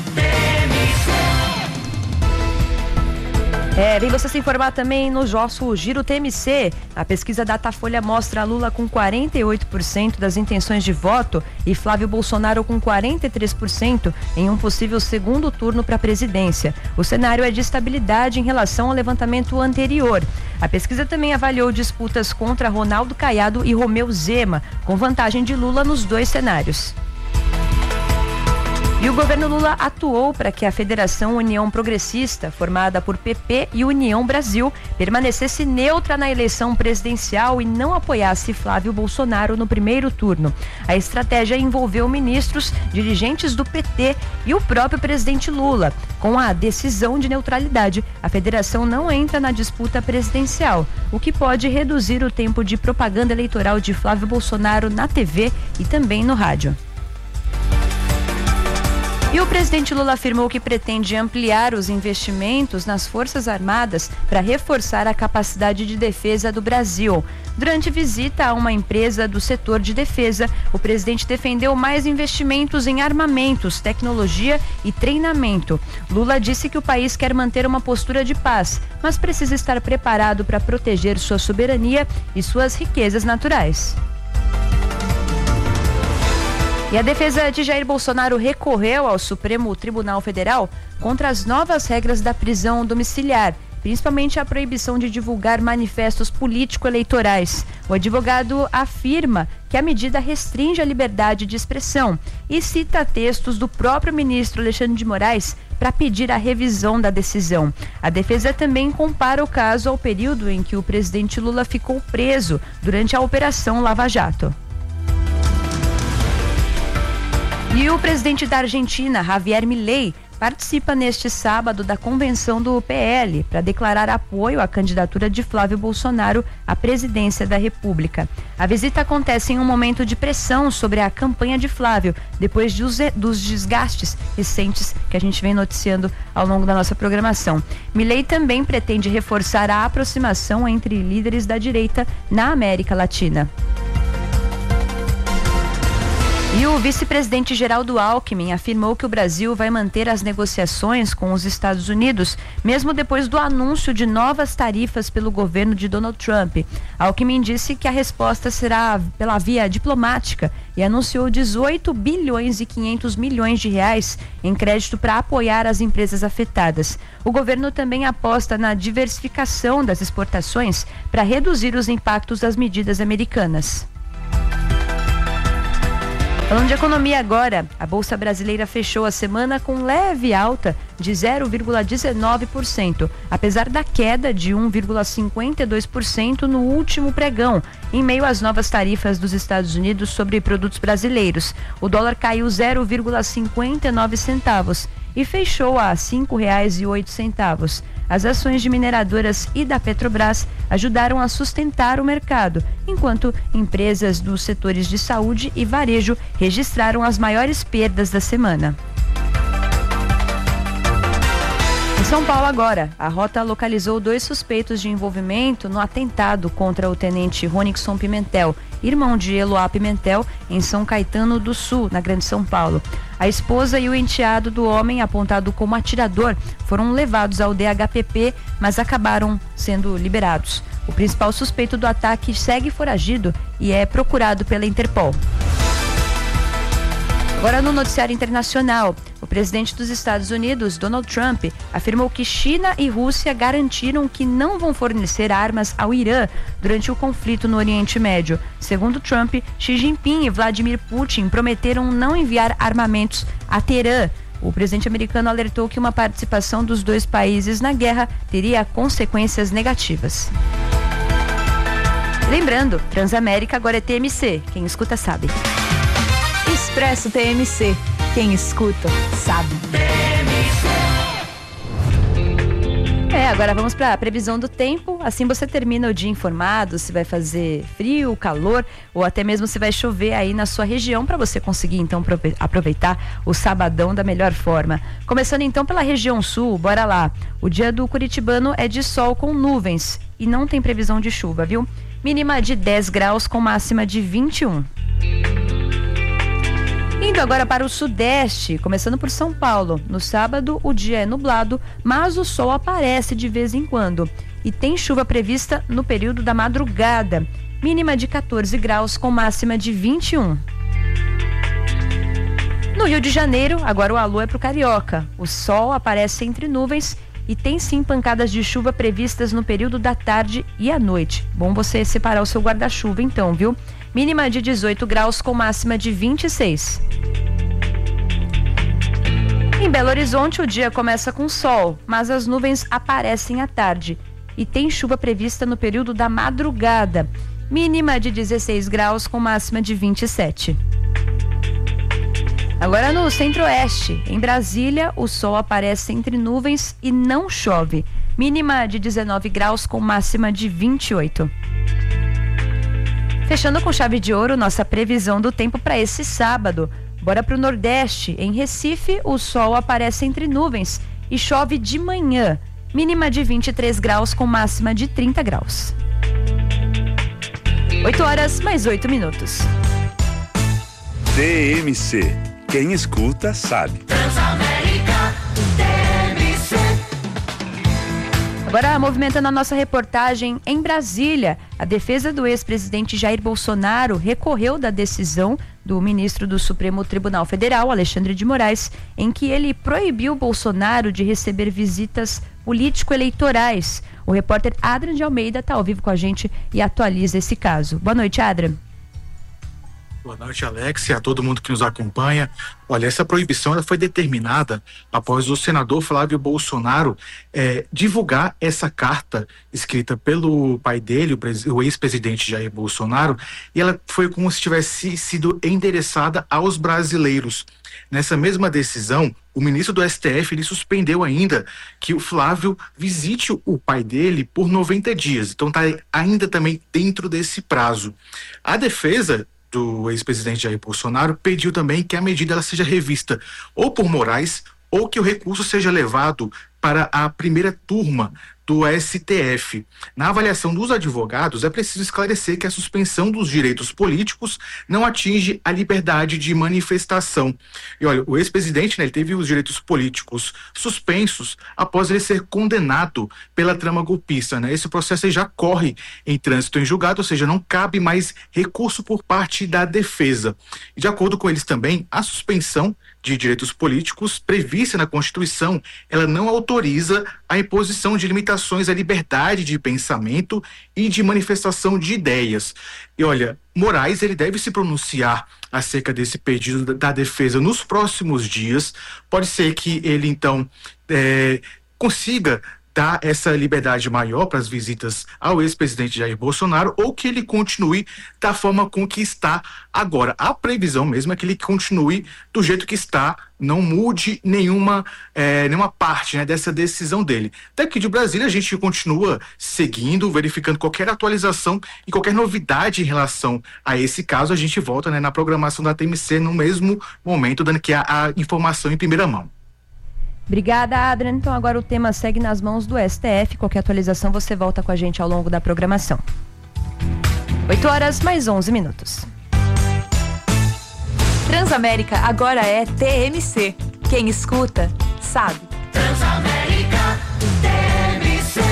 É, vem você se informar também no nosso Giro T M C. A pesquisa Datafolha mostra Lula com quarenta e oito por cento das intenções de voto e Flávio Bolsonaro com quarenta e três por cento em um possível segundo turno para a presidência. O cenário é de estabilidade em relação ao levantamento anterior. A pesquisa também avaliou disputas contra Ronaldo Caiado e Romeu Zema, com vantagem de Lula nos dois cenários. E o governo Lula atuou para que a Federação União Progressista, formada por P P e União Brasil, permanecesse neutra na eleição presidencial e não apoiasse Flávio Bolsonaro no primeiro turno. A estratégia envolveu ministros, dirigentes do P T e o próprio presidente Lula. Com a decisão de neutralidade, a federação não entra na disputa presidencial, o que pode reduzir o tempo de propaganda eleitoral de Flávio Bolsonaro na T V e também no rádio. E o presidente Lula afirmou que pretende ampliar os investimentos nas Forças Armadas para reforçar a capacidade de defesa do Brasil. Durante visita a uma empresa do setor de defesa, o presidente defendeu mais investimentos em armamentos, tecnologia e treinamento. Lula disse que o país quer manter uma postura de paz, mas precisa estar preparado para proteger sua soberania e suas riquezas naturais. E a defesa de Jair Bolsonaro recorreu ao Supremo Tribunal Federal contra as novas regras da prisão domiciliar, principalmente a proibição de divulgar manifestos político-eleitorais. O advogado afirma que a medida restringe a liberdade de expressão e cita textos do próprio ministro Alexandre de Moraes para pedir a revisão da decisão. A defesa também compara o caso ao período em que o presidente Lula ficou preso durante a Operação Lava Jato. E o presidente da Argentina, Javier Milei, participa neste sábado da convenção do P L para declarar apoio à candidatura de Flávio Bolsonaro à presidência da República. A visita acontece em um momento de pressão sobre a campanha de Flávio, depois de os, dos desgastes recentes que a gente vem noticiando ao longo da nossa programação. Milei também pretende reforçar a aproximação entre líderes da direita na América Latina. E o vice-presidente Geraldo Alckmin afirmou que o Brasil vai manter as negociações com os Estados Unidos, mesmo depois do anúncio de novas tarifas pelo governo de Donald Trump. Alckmin disse que a resposta será pela via diplomática e anunciou dezoito bilhões e quinhentos milhões de reais em crédito para apoiar as empresas afetadas. O governo também aposta na diversificação das exportações para reduzir os impactos das medidas americanas. Falando de economia agora, a Bolsa Brasileira fechou a semana com leve alta de zero vírgula dezenove por cento, apesar da queda de um vírgula cinquenta e dois por cento no último pregão, em meio às novas tarifas dos Estados Unidos sobre produtos brasileiros. O dólar caiu zero vírgula cinquenta e nove centavos e fechou a cinco reais e oito centavos. As ações de mineradoras e da Petrobras ajudaram a sustentar o mercado, enquanto empresas dos setores de saúde e varejo registraram as maiores perdas da semana. Em São Paulo agora, a rota localizou dois suspeitos de envolvimento no atentado contra o tenente Ronixon Pimentel, irmão de Eloá Pimentel, em São Caetano do Sul, na Grande São Paulo. A esposa e o enteado do homem, apontado como atirador, foram levados ao D H P P, mas acabaram sendo liberados. O principal suspeito do ataque segue foragido e é procurado pela Interpol. Agora no noticiário internacional, o presidente dos Estados Unidos, Donald Trump, afirmou que China e Rússia garantiram que não vão fornecer armas ao Irã durante o conflito no Oriente Médio. Segundo Trump, Xi Jinping e Vladimir Putin prometeram não enviar armamentos a Teherã. O presidente americano alertou que uma participação dos dois países na guerra teria consequências negativas. Lembrando, Transamérica agora é T M C, quem escuta sabe. Expresso T M C. Quem escuta, sabe. É, agora vamos para a previsão do tempo. Assim você termina o dia informado se vai fazer frio, calor ou até mesmo se vai chover aí na sua região para você conseguir então aproveitar o sabadão da melhor forma. Começando então pela região sul, bora lá. O dia do curitibano é de sol com nuvens e não tem previsão de chuva, viu? Mínima de dez graus com máxima de vinte e um. Indo agora para o sudeste, começando por São Paulo. No sábado, o dia é nublado, mas o sol aparece de vez em quando. E tem chuva prevista no período da madrugada. Mínima de quatorze graus com máxima de vinte e um. No Rio de Janeiro, agora o alô é para o Carioca. O sol aparece entre nuvens e tem sim pancadas de chuva previstas no período da tarde e à noite. Bom você separar o seu guarda-chuva então, viu? Mínima de dezoito graus com máxima de vinte e seis. Em Belo Horizonte, o dia começa com sol, mas as nuvens aparecem à tarde. E tem chuva prevista no período da madrugada. Mínima de dezesseis graus com máxima de vinte e sete. Agora no centro-oeste, em Brasília, o sol aparece entre nuvens e não chove. Mínima de dezenove graus com máxima de vinte e oito. Fechando com chave de ouro, nossa previsão do tempo para esse sábado. Bora para o Nordeste. Em Recife, o sol aparece entre nuvens e chove de manhã. Mínima de vinte e três graus com máxima de trinta graus. oito horas mais oito minutos. T M C. Quem escuta sabe. Transamérica, T M C. Agora, movimentando a nossa reportagem em Brasília, a defesa do ex-presidente Jair Bolsonaro recorreu da decisão do ministro do Supremo Tribunal Federal, Alexandre de Moraes, em que ele proibiu Bolsonaro de receber visitas político-eleitorais. O repórter Adrian de Almeida está ao vivo com a gente e atualiza esse caso. Boa noite, Adrian. Boa noite, Alex, e a todo mundo que nos acompanha. Olha, essa proibição ela foi determinada após o senador Flávio Bolsonaro eh, divulgar essa carta escrita pelo pai dele, o, pres- o ex-presidente Jair Bolsonaro, e ela foi como se tivesse sido endereçada aos brasileiros. Nessa mesma decisão, o ministro do S T F ele suspendeu ainda que o Flávio visite o pai dele por noventa dias. Então está ainda também dentro desse prazo. A defesa do ex-presidente Jair Bolsonaro pediu também que a medida ela seja revista ou por Moraes ou que o recurso seja levado para a primeira turma do S T F. Na avaliação dos advogados, é preciso esclarecer que a suspensão dos direitos políticos não atinge a liberdade de manifestação. E olha, o ex-presidente, né, ele teve os direitos políticos suspensos após ele ser condenado pela trama golpista, né? Esse processo aí já corre em trânsito em julgado, ou seja, não cabe mais recurso por parte da defesa. E de acordo com eles também, a suspensão de direitos políticos prevista na Constituição, ela não autoriza a imposição de limitações à liberdade de pensamento e de manifestação de ideias. E olha, Moraes ele deve se pronunciar acerca desse pedido da, da defesa nos próximos dias. Pode ser que ele então é, consiga dar essa liberdade maior para as visitas ao ex-presidente Jair Bolsonaro ou que ele continue da forma com que está agora. A previsão mesmo é que ele continue do jeito que está, não mude nenhuma, é, nenhuma parte, né, dessa decisão dele. Daqui de Brasília a gente continua seguindo, verificando qualquer atualização e qualquer novidade em relação a esse caso. A gente volta, né, na programação da T M C no mesmo momento, dando que a, a informação em primeira mão. Obrigada, Adrian. Então agora o tema segue nas mãos do S T F. Qualquer atualização você volta com a gente ao longo da programação. oito horas mais onze minutos. Transamérica agora é T M C. Quem escuta, sabe. Transamérica, T M C.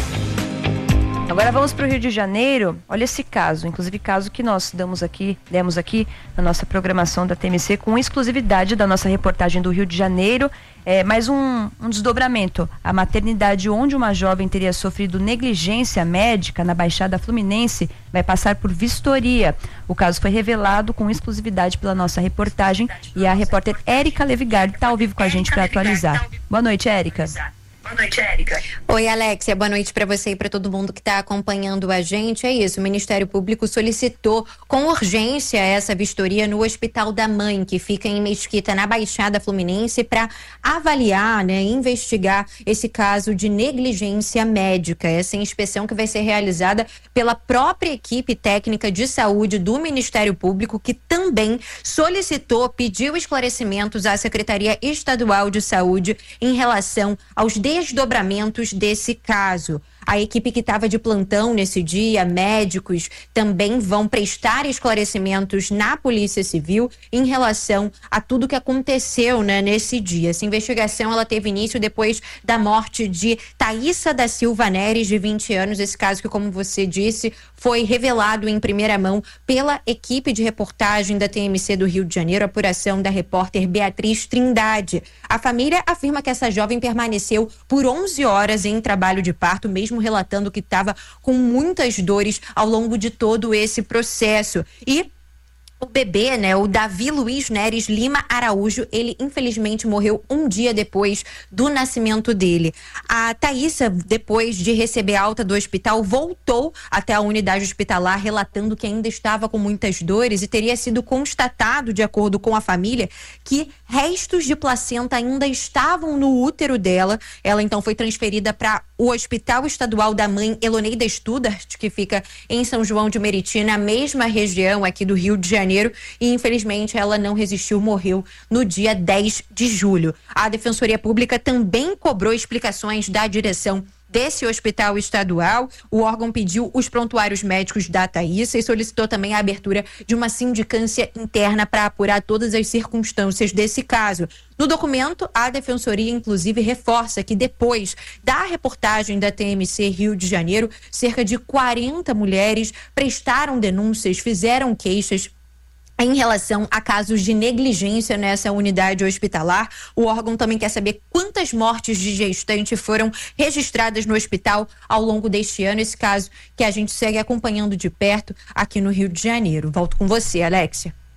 Agora vamos para o Rio de Janeiro. Olha esse caso, inclusive caso que nós damos aqui, demos aqui na nossa programação da T M C com exclusividade da nossa reportagem do Rio de Janeiro. É, mais um, um desdobramento. A maternidade onde uma jovem teria sofrido negligência médica na Baixada Fluminense vai passar por vistoria. O caso foi revelado com exclusividade pela nossa reportagem e a repórter Érica Levigard está ao vivo com a gente para atualizar. Boa noite, Érica. Boa noite, Érica. Oi, Alexia. Boa noite para você e para todo mundo que está acompanhando a gente. É isso, o Ministério Público solicitou com urgência essa vistoria no Hospital da Mãe, que fica em Mesquita, na Baixada Fluminense, para avaliar, né, investigar esse caso de negligência médica. Essa inspeção que vai ser realizada pela própria equipe técnica de saúde do Ministério Público, que também solicitou, pediu esclarecimentos à Secretaria Estadual de Saúde em relação aos desdobramentos desse caso. A equipe que estava de plantão nesse dia, médicos, também vão prestar esclarecimentos na Polícia Civil em relação a tudo que aconteceu, né, nesse dia. Essa investigação ela teve início depois da morte de Thaísa da Silva Neres, de vinte anos. Esse caso que, como você disse, foi revelado em primeira mão pela equipe de reportagem da T M C do Rio de Janeiro, apuração da repórter Beatriz Trindade. A família afirma que essa jovem permaneceu por onze horas em trabalho de parto, mesmo relatando que estava com muitas dores ao longo de todo esse processo. E o bebê, né, o Davi Luiz Neres Lima Araújo, ele infelizmente morreu um dia depois do nascimento dele. A Thaísa, depois de receber alta do hospital, voltou até a unidade hospitalar relatando que ainda estava com muitas dores e teria sido constatado, de acordo com a família, que restos de placenta ainda estavam no útero dela. Ela então foi transferida para o Hospital Estadual da Mãe Eloneida Studart, que fica em São João de Meriti, na mesma região aqui do Rio de Janeiro. E infelizmente ela não resistiu, morreu no dia dez de julho. A Defensoria Pública também cobrou explicações da direção desse hospital estadual. O órgão pediu os prontuários médicos da Thaísa e solicitou também a abertura de uma sindicância interna para apurar todas as circunstâncias desse caso. No documento, a Defensoria, inclusive, reforça que depois da reportagem da T M C Rio de Janeiro, cerca de quarenta mulheres prestaram denúncias, fizeram queixas em relação a casos de negligência nessa unidade hospitalar. O órgão também quer saber quantas mortes de gestante foram registradas no hospital ao longo deste ano. Esse caso que a gente segue acompanhando de perto aqui no Rio de Janeiro. Volto com você, Alexia.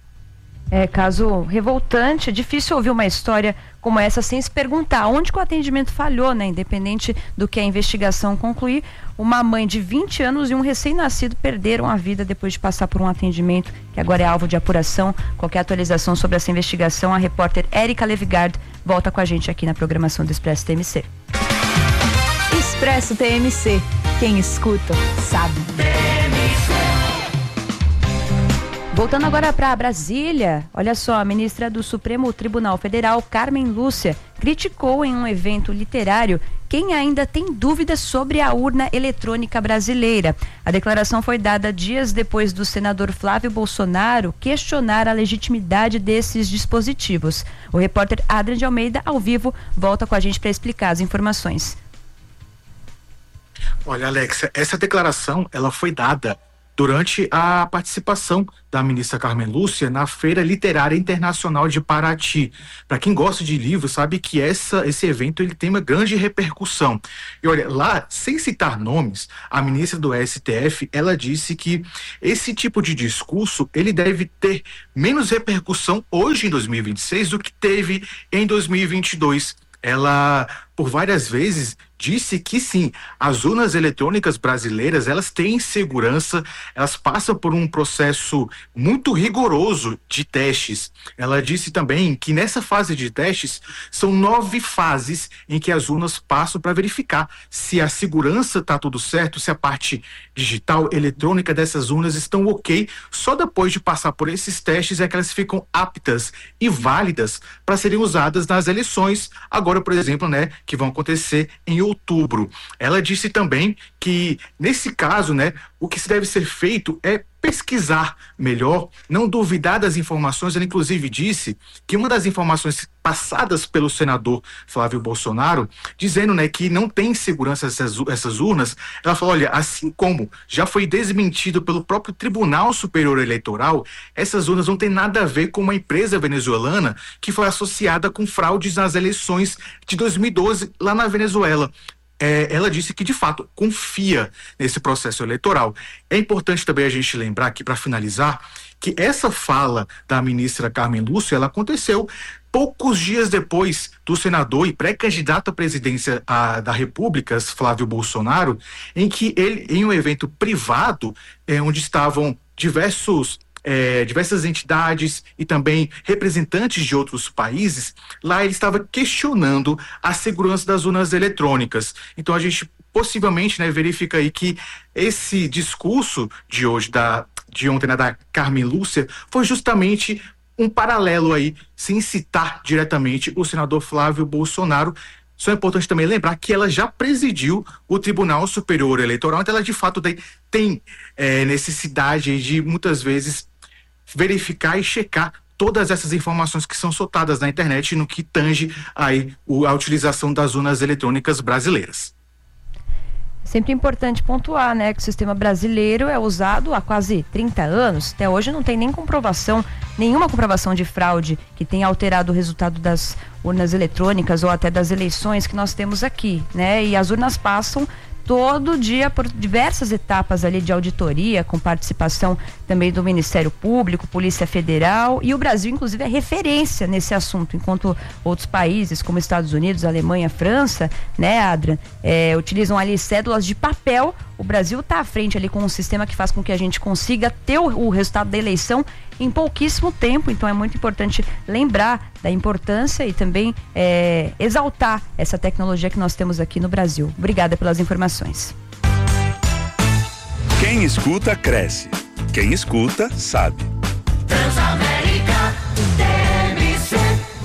É, caso revoltante, é difícil ouvir uma história como essa sem se perguntar onde que o atendimento falhou, né? Independente do que a investigação concluir, uma mãe de vinte anos e um recém-nascido perderam a vida depois de passar por um atendimento que agora é alvo de apuração. Qualquer atualização sobre essa investigação, a repórter Érica Levigard volta com a gente aqui na programação do Expresso T M C. Expresso T M C. Quem escuta, sabe. Voltando agora para Brasília, olha só, a ministra do Supremo Tribunal Federal, Carmen Lúcia, criticou em um evento literário quem ainda tem dúvidas sobre a urna eletrônica brasileira. A declaração foi dada dias depois do senador Flávio Bolsonaro questionar a legitimidade desses dispositivos. O repórter Adrian de Almeida, ao vivo, volta com a gente para explicar as informações. Olha, Alexa, essa declaração ela foi dada durante a participação da ministra Carmen Lúcia na Feira Literária Internacional de Paraty. Para quem gosta de livros, sabe que essa, esse evento ele tem uma grande repercussão. E olha, lá, sem citar nomes, a ministra do S T F, ela disse que esse tipo de discurso, ele deve ter menos repercussão hoje em dois mil e vinte e seis do que teve em dois mil e vinte e dois. Ela, por várias vezes, disse que sim, as urnas eletrônicas brasileiras, elas têm segurança, elas passam por um processo muito rigoroso de testes. Ela disse também que nessa fase de testes, são nove fases em que as urnas passam para verificar se a segurança está tudo certo, se a parte digital, eletrônica dessas urnas estão ok. Só depois de passar por esses testes é que elas ficam aptas e válidas para serem usadas nas eleições, agora, por exemplo, né, que vão acontecer em outubro. Ela disse também que, nesse caso, né, o que se deve ser feito é pesquisar melhor, não duvidar das informações. Ela, inclusive, disse que uma das informações passadas pelo senador Flávio Bolsonaro, dizendo, né, que não tem segurança essas, essas urnas, ela falou, olha, assim como já foi desmentido pelo próprio Tribunal Superior Eleitoral, essas urnas não têm nada a ver com uma empresa venezuelana que foi associada com fraudes nas eleições de dois mil e doze lá na Venezuela. É, ela disse que, de fato, confia nesse processo eleitoral. É importante também a gente lembrar aqui, para finalizar, que essa fala da ministra Carmen Lúcia, ela aconteceu poucos dias depois do senador e pré-candidato à presidência a, da República, Flávio Bolsonaro, em que ele, em um evento privado, é, onde estavam diversos É, diversas entidades e também representantes de outros países, lá ele estava questionando a segurança das urnas eletrônicas. Então a gente possivelmente, né, verifica aí que esse discurso de hoje, da, de ontem, né, da Carmen Lúcia, foi justamente um paralelo aí, sem citar diretamente o senador Flávio Bolsonaro. Só é importante também lembrar que ela já presidiu o Tribunal Superior Eleitoral, então ela de fato daí tem é, necessidade de muitas vezes verificar e checar todas essas informações que são soltadas na internet no que tange aí o, a utilização das urnas eletrônicas brasileiras. Sempre importante pontuar, né, que o sistema brasileiro é usado há quase trinta anos. Até hoje não tem nem comprovação, nenhuma comprovação de fraude que tenha alterado o resultado das urnas eletrônicas ou até das eleições que nós temos aqui, né? E as urnas passam todo dia por diversas etapas ali de auditoria, com participação também do Ministério Público, Polícia Federal, e o Brasil, inclusive, é referência nesse assunto, enquanto outros países, como Estados Unidos, Alemanha, França, né, Adrian, é, utilizam ali cédulas de papel. O Brasil está à frente ali com um sistema que faz com que a gente consiga ter o, o resultado da eleição em pouquíssimo tempo. Então é muito importante lembrar da importância e também é, exaltar essa tecnologia que nós temos aqui no Brasil. Obrigada pelas informações. Quem escuta, cresce. Quem escuta, sabe. Transamérica T M C.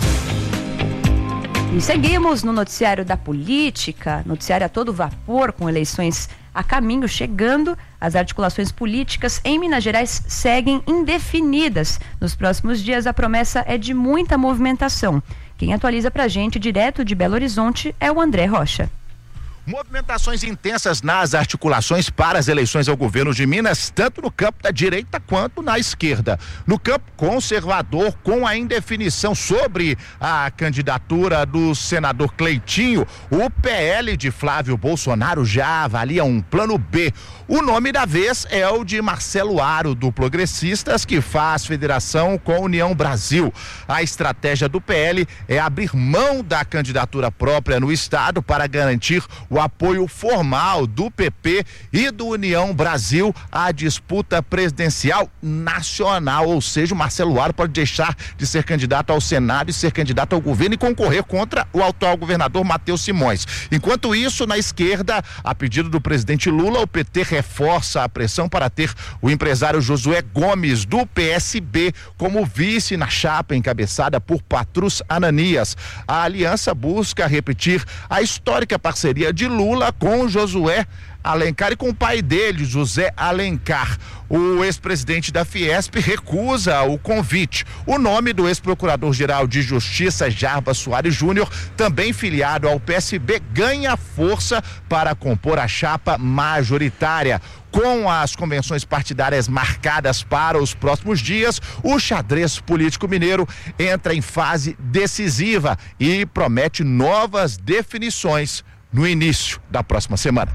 E seguimos no noticiário da política, noticiário a todo vapor, com eleições a caminho, chegando. As articulações políticas em Minas Gerais seguem indefinidas. Nos próximos dias, a promessa é de muita movimentação. Quem atualiza pra gente, direto de Belo Horizonte, é o André Rocha. Movimentações intensas nas articulações para as eleições ao governo de Minas, tanto no campo da direita quanto na esquerda. No campo conservador, com a indefinição sobre a candidatura do senador Cleitinho, o P L de Flávio Bolsonaro já avalia um plano B. O nome da vez é o de Marcelo Aro, do Progressistas, que faz federação com a União Brasil. A estratégia do P L é abrir mão da candidatura própria no estado para garantir o apoio formal do P P e do União Brasil à disputa presidencial nacional, ou seja, o Marcelo Aro pode deixar de ser candidato ao Senado e ser candidato ao governo e concorrer contra o atual governador Matheus Simões. Enquanto isso, na esquerda, a pedido do presidente Lula, o P T reforça a pressão para ter o empresário Josué Gomes, do P S B, como vice na chapa encabeçada por Patrus Ananias. A aliança busca repetir a histórica parceria de Lula com Josué Alencar e com o pai dele, José Alencar. O ex-presidente da Fiesp recusa o convite. O nome do ex-procurador-geral de Justiça, Jarbas Soares Júnior, também filiado ao P S B, ganha força para compor a chapa majoritária. Com as convenções partidárias marcadas para os próximos dias, o xadrez político mineiro entra em fase decisiva e promete novas definições no início da próxima semana.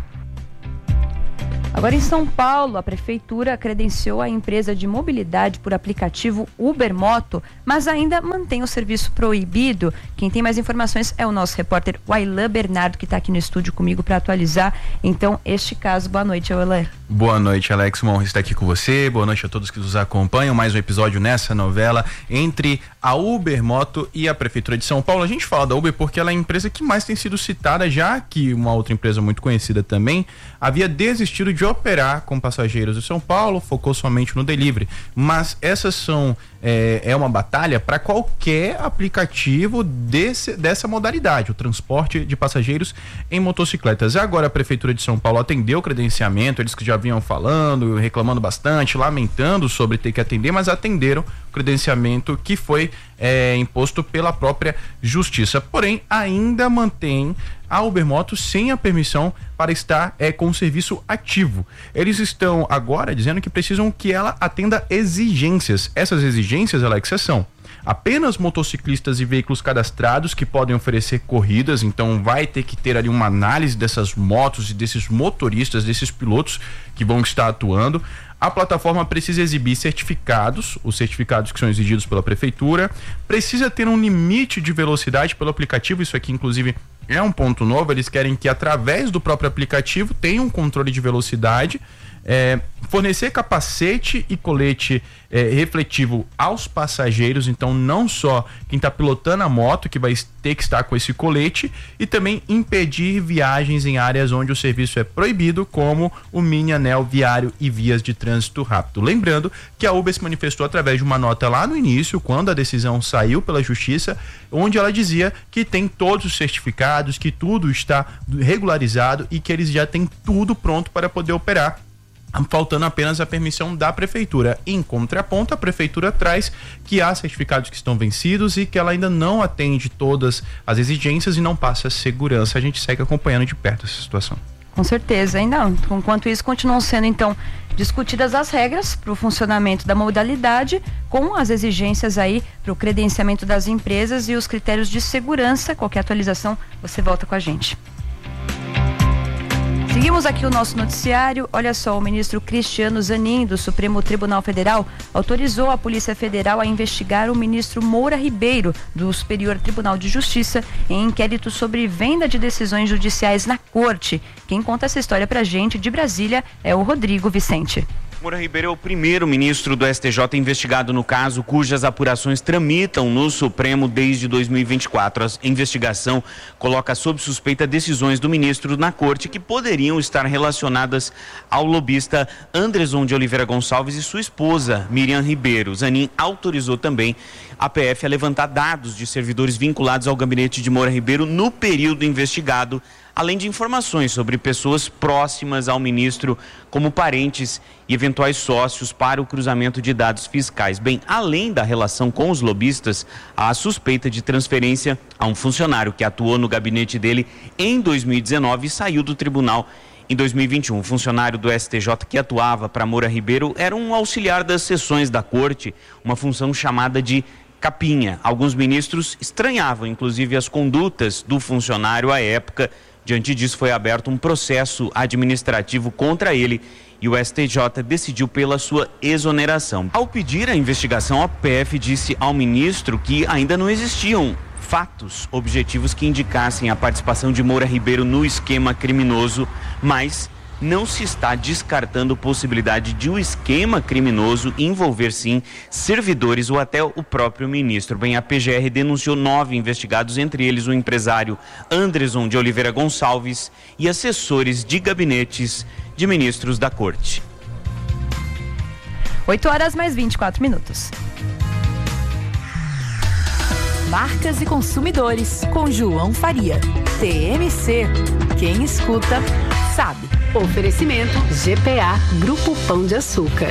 Agora em São Paulo, a prefeitura credenciou a empresa de mobilidade por aplicativo Uber Moto, mas ainda mantém o serviço proibido. Quem tem mais informações é o nosso repórter Wailan Bernardo, que está aqui no estúdio comigo para atualizar, então, este caso. Boa noite, Wailan. Boa noite, Alex. Uma honra estar aqui com você. Boa noite a todos que nos acompanham. Mais um episódio nessa novela entre a Uber Moto e a Prefeitura de São Paulo. A gente fala da Uber porque ela é a empresa que mais tem sido citada, já que uma outra empresa muito conhecida também havia desistido de operar com passageiros de São Paulo, focou somente no delivery. Mas essas são é, é uma batalha para qualquer aplicativo desse, dessa modalidade, o transporte de passageiros em motocicletas. Agora a Prefeitura de São Paulo atendeu o credenciamento, eles que já vinham falando, reclamando bastante, lamentando sobre ter que atender, mas atenderam o credenciamento que foi é, imposto pela própria Justiça. Porém, ainda mantém a Uber Moto sem a permissão para estar é, com o serviço ativo. Eles estão agora dizendo que precisam que ela atenda exigências. Essas exigências, Alex, são apenas motociclistas e veículos cadastrados que podem oferecer corridas, então vai ter que ter ali uma análise dessas motos e desses motoristas, desses pilotos que vão estar atuando. A plataforma precisa exibir certificados, os certificados que são exigidos pela prefeitura, precisa ter um limite de velocidade pelo aplicativo, isso aqui inclusive é um ponto novo, eles querem que através do próprio aplicativo tenha um controle de velocidade, é, fornecer capacete e colete é, refletivo aos passageiros, então não só quem está pilotando a moto que vai ter que estar com esse colete, e também impedir viagens em áreas onde o serviço é proibido, como o mini anel viário e vias de trânsito rápido. Lembrando que a Uber se manifestou através de uma nota lá no início, quando a decisão saiu pela Justiça, onde ela dizia que tem todos os certificados, que tudo está regularizado e que eles já têm tudo pronto para poder operar, faltando apenas a permissão da prefeitura. Em contraponto, a prefeitura traz que há certificados que estão vencidos e que ela ainda não atende todas as exigências e não passa segurança. A gente segue acompanhando de perto essa situação. Com certeza, ainda. Enquanto isso, continuam sendo então discutidas as regras para o funcionamento da modalidade, com as exigências aí para o credenciamento das empresas e os critérios de segurança. Qualquer atualização, você volta com a gente. Seguimos aqui o nosso noticiário. Olha só, o ministro Cristiano Zanin, do Supremo Tribunal Federal, autorizou a Polícia Federal a investigar o ministro Moura Ribeiro, do Superior Tribunal de Justiça, em inquérito sobre venda de decisões judiciais na corte. Quem conta essa história pra gente de Brasília é o Rodrigo Vicente. Moura Ribeiro é o primeiro ministro do S T J investigado no caso, cujas apurações tramitam no Supremo desde dois mil e vinte e quatro. A investigação coloca sob suspeita decisões do ministro na corte que poderiam estar relacionadas ao lobista Anderson de Oliveira Gonçalves e sua esposa, Miriam Ribeiro. Zanin autorizou também a P F a levantar dados de servidores vinculados ao gabinete de Moura Ribeiro no período investigado, além de informações sobre pessoas próximas ao ministro, como parentes e eventuais sócios para o cruzamento de dados fiscais. Bem, além da relação com os lobistas, há a suspeita de transferência a um funcionário que atuou no gabinete dele em dois mil e dezenove e saiu do tribunal em dois mil e vinte e um. O funcionário do S T J que atuava para Moura Ribeiro era um auxiliar das sessões da corte, uma função chamada de capinha. Alguns ministros estranhavam, inclusive, as condutas do funcionário à época. Diante disso, foi aberto um processo administrativo contra ele e o S T J decidiu pela sua exoneração. Ao pedir a investigação, a P F disse ao ministro que ainda não existiam fatos objetivos que indicassem a participação de Moura Ribeiro no esquema criminoso, mas não se está descartando possibilidade de o esquema criminoso envolver, sim, servidores ou até o próprio ministro. Bem, a P G R denunciou nove investigados, entre eles o empresário Anderson de Oliveira Gonçalves e assessores de gabinetes de ministros da corte. oito horas mais vinte e quatro minutos. Marcas e consumidores, com João Faria. T M C. Quem escuta, sabe. Oferecimento G P A, Grupo Pão de Açúcar.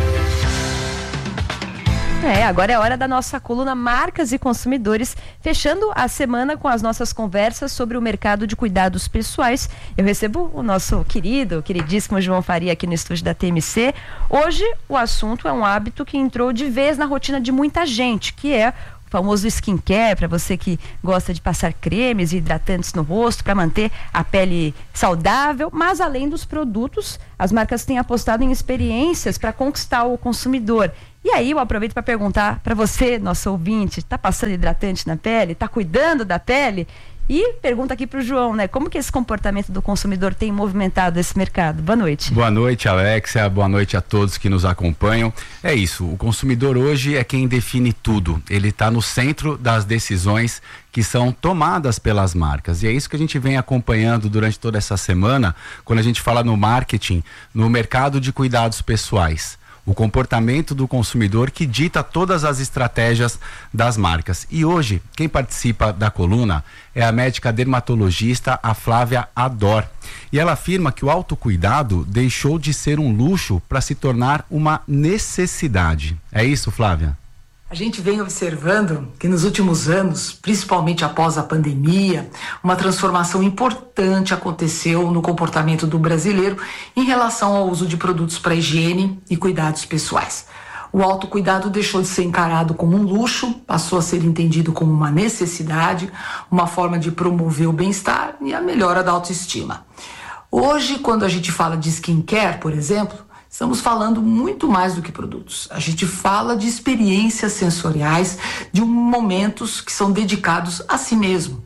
É, agora é hora da nossa coluna Marcas e Consumidores, fechando a semana com as nossas conversas sobre o mercado de cuidados pessoais. Eu recebo o nosso querido, queridíssimo João Faria aqui no estúdio da T M C. Hoje o assunto é um hábito que entrou de vez na rotina de muita gente, que é o famoso skincare, para você que gosta de passar cremes e hidratantes no rosto para manter a pele saudável. Mas além dos produtos, as marcas têm apostado em experiências para conquistar o consumidor. E aí eu aproveito para perguntar para você, nosso ouvinte, está passando hidratante na pele? Está cuidando da pele? E pergunta aqui para o João, né? Como que esse comportamento do consumidor tem movimentado esse mercado? Boa noite. Boa noite, Alexia. Boa noite a todos que nos acompanham. É isso, o consumidor hoje é quem define tudo. Ele está no centro das decisões que são tomadas pelas marcas. E é isso que a gente vem acompanhando durante toda essa semana, quando a gente fala no marketing, no mercado de cuidados pessoais. O comportamento do consumidor que dita todas as estratégias das marcas. E hoje, quem participa da coluna é a médica dermatologista, a Flávia Ador. E ela afirma que o autocuidado deixou de ser um luxo para se tornar uma necessidade. É isso, Flávia? A gente vem observando que nos últimos anos, principalmente após a pandemia, uma transformação importante aconteceu no comportamento do brasileiro em relação ao uso de produtos para higiene e cuidados pessoais. O autocuidado deixou de ser encarado como um luxo, passou a ser entendido como uma necessidade, uma forma de promover o bem-estar e a melhora da autoestima. Hoje, quando a gente fala de skincare, por exemplo, estamos falando muito mais do que produtos. A gente fala de experiências sensoriais, de momentos que são dedicados a si mesmo.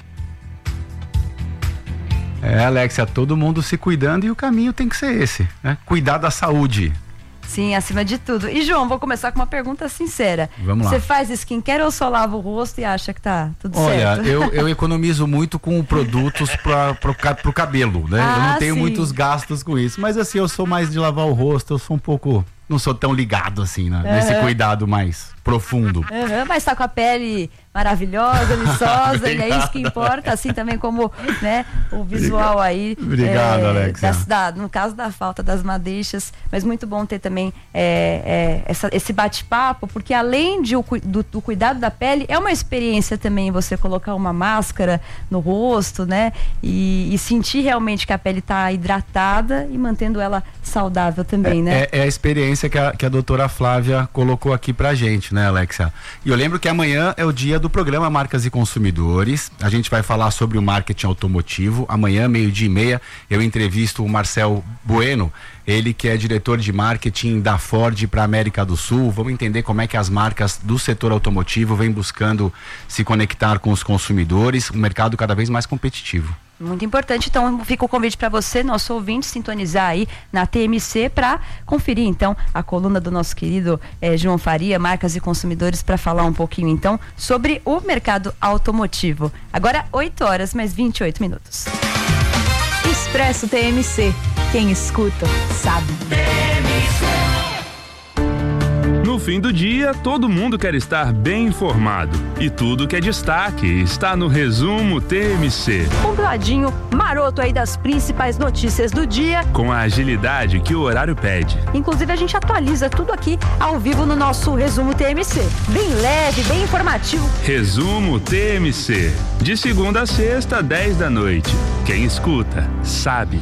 É, Alexia, todo mundo se cuidando e o caminho tem que ser esse, né? Cuidar da saúde. Sim, acima de tudo. E João, vou começar com uma pergunta sincera. Vamos lá. Você faz skincare ou só lava o rosto e acha que tá tudo Olha, certo? Olha, eu, eu economizo muito com produtos para pro cabelo, né? Ah, eu não tenho sim. muitos gastos com isso. Mas assim, eu sou mais de lavar o rosto, eu sou um pouco... Não sou tão ligado assim, né? Uhum. Nesse cuidado mais profundo. Uhum, mas tá com a pele maravilhosa, viçosa, e é isso que importa, assim também como, né, o visual aí. Obrigado, é, Alexia. das, da, no caso da falta das madeixas, mas muito bom ter também é, é, essa, esse bate-papo, porque além de o, do, do cuidado da pele, é uma experiência também você colocar uma máscara no rosto, né, e, e sentir realmente que a pele tá hidratada e mantendo ela saudável também, é, né? É, é a experiência que a, que a doutora Flávia colocou aqui pra gente, né, Alexia? E eu lembro que amanhã é o dia do programa Marcas e Consumidores. A gente vai falar sobre o marketing automotivo. Amanhã, meio-dia e meia, eu entrevisto o Marcel Bueno, ele que é diretor de marketing da Ford para a América do Sul. Vamos entender como é que as marcas do setor automotivo vêm buscando se conectar com os consumidores, um mercado cada vez mais competitivo. Muito importante, então fica o convite para você, nosso ouvinte, sintonizar aí na T M C para conferir então a coluna do nosso querido eh, João Faria, Marcas e Consumidores, para falar um pouquinho então sobre o mercado automotivo. Agora oito horas mais vinte e oito minutos. Expresso T M C. Quem escuta, sabe. No fim do dia, todo mundo quer estar bem informado. E tudo que é destaque está no Resumo T M C. Compladinho, maroto aí das principais notícias do dia. Com a agilidade que o horário pede. Inclusive, a gente atualiza tudo aqui ao vivo no nosso Resumo T M C. Bem leve, bem informativo. Resumo T M C. De segunda a sexta, dez da noite. Quem escuta, sabe.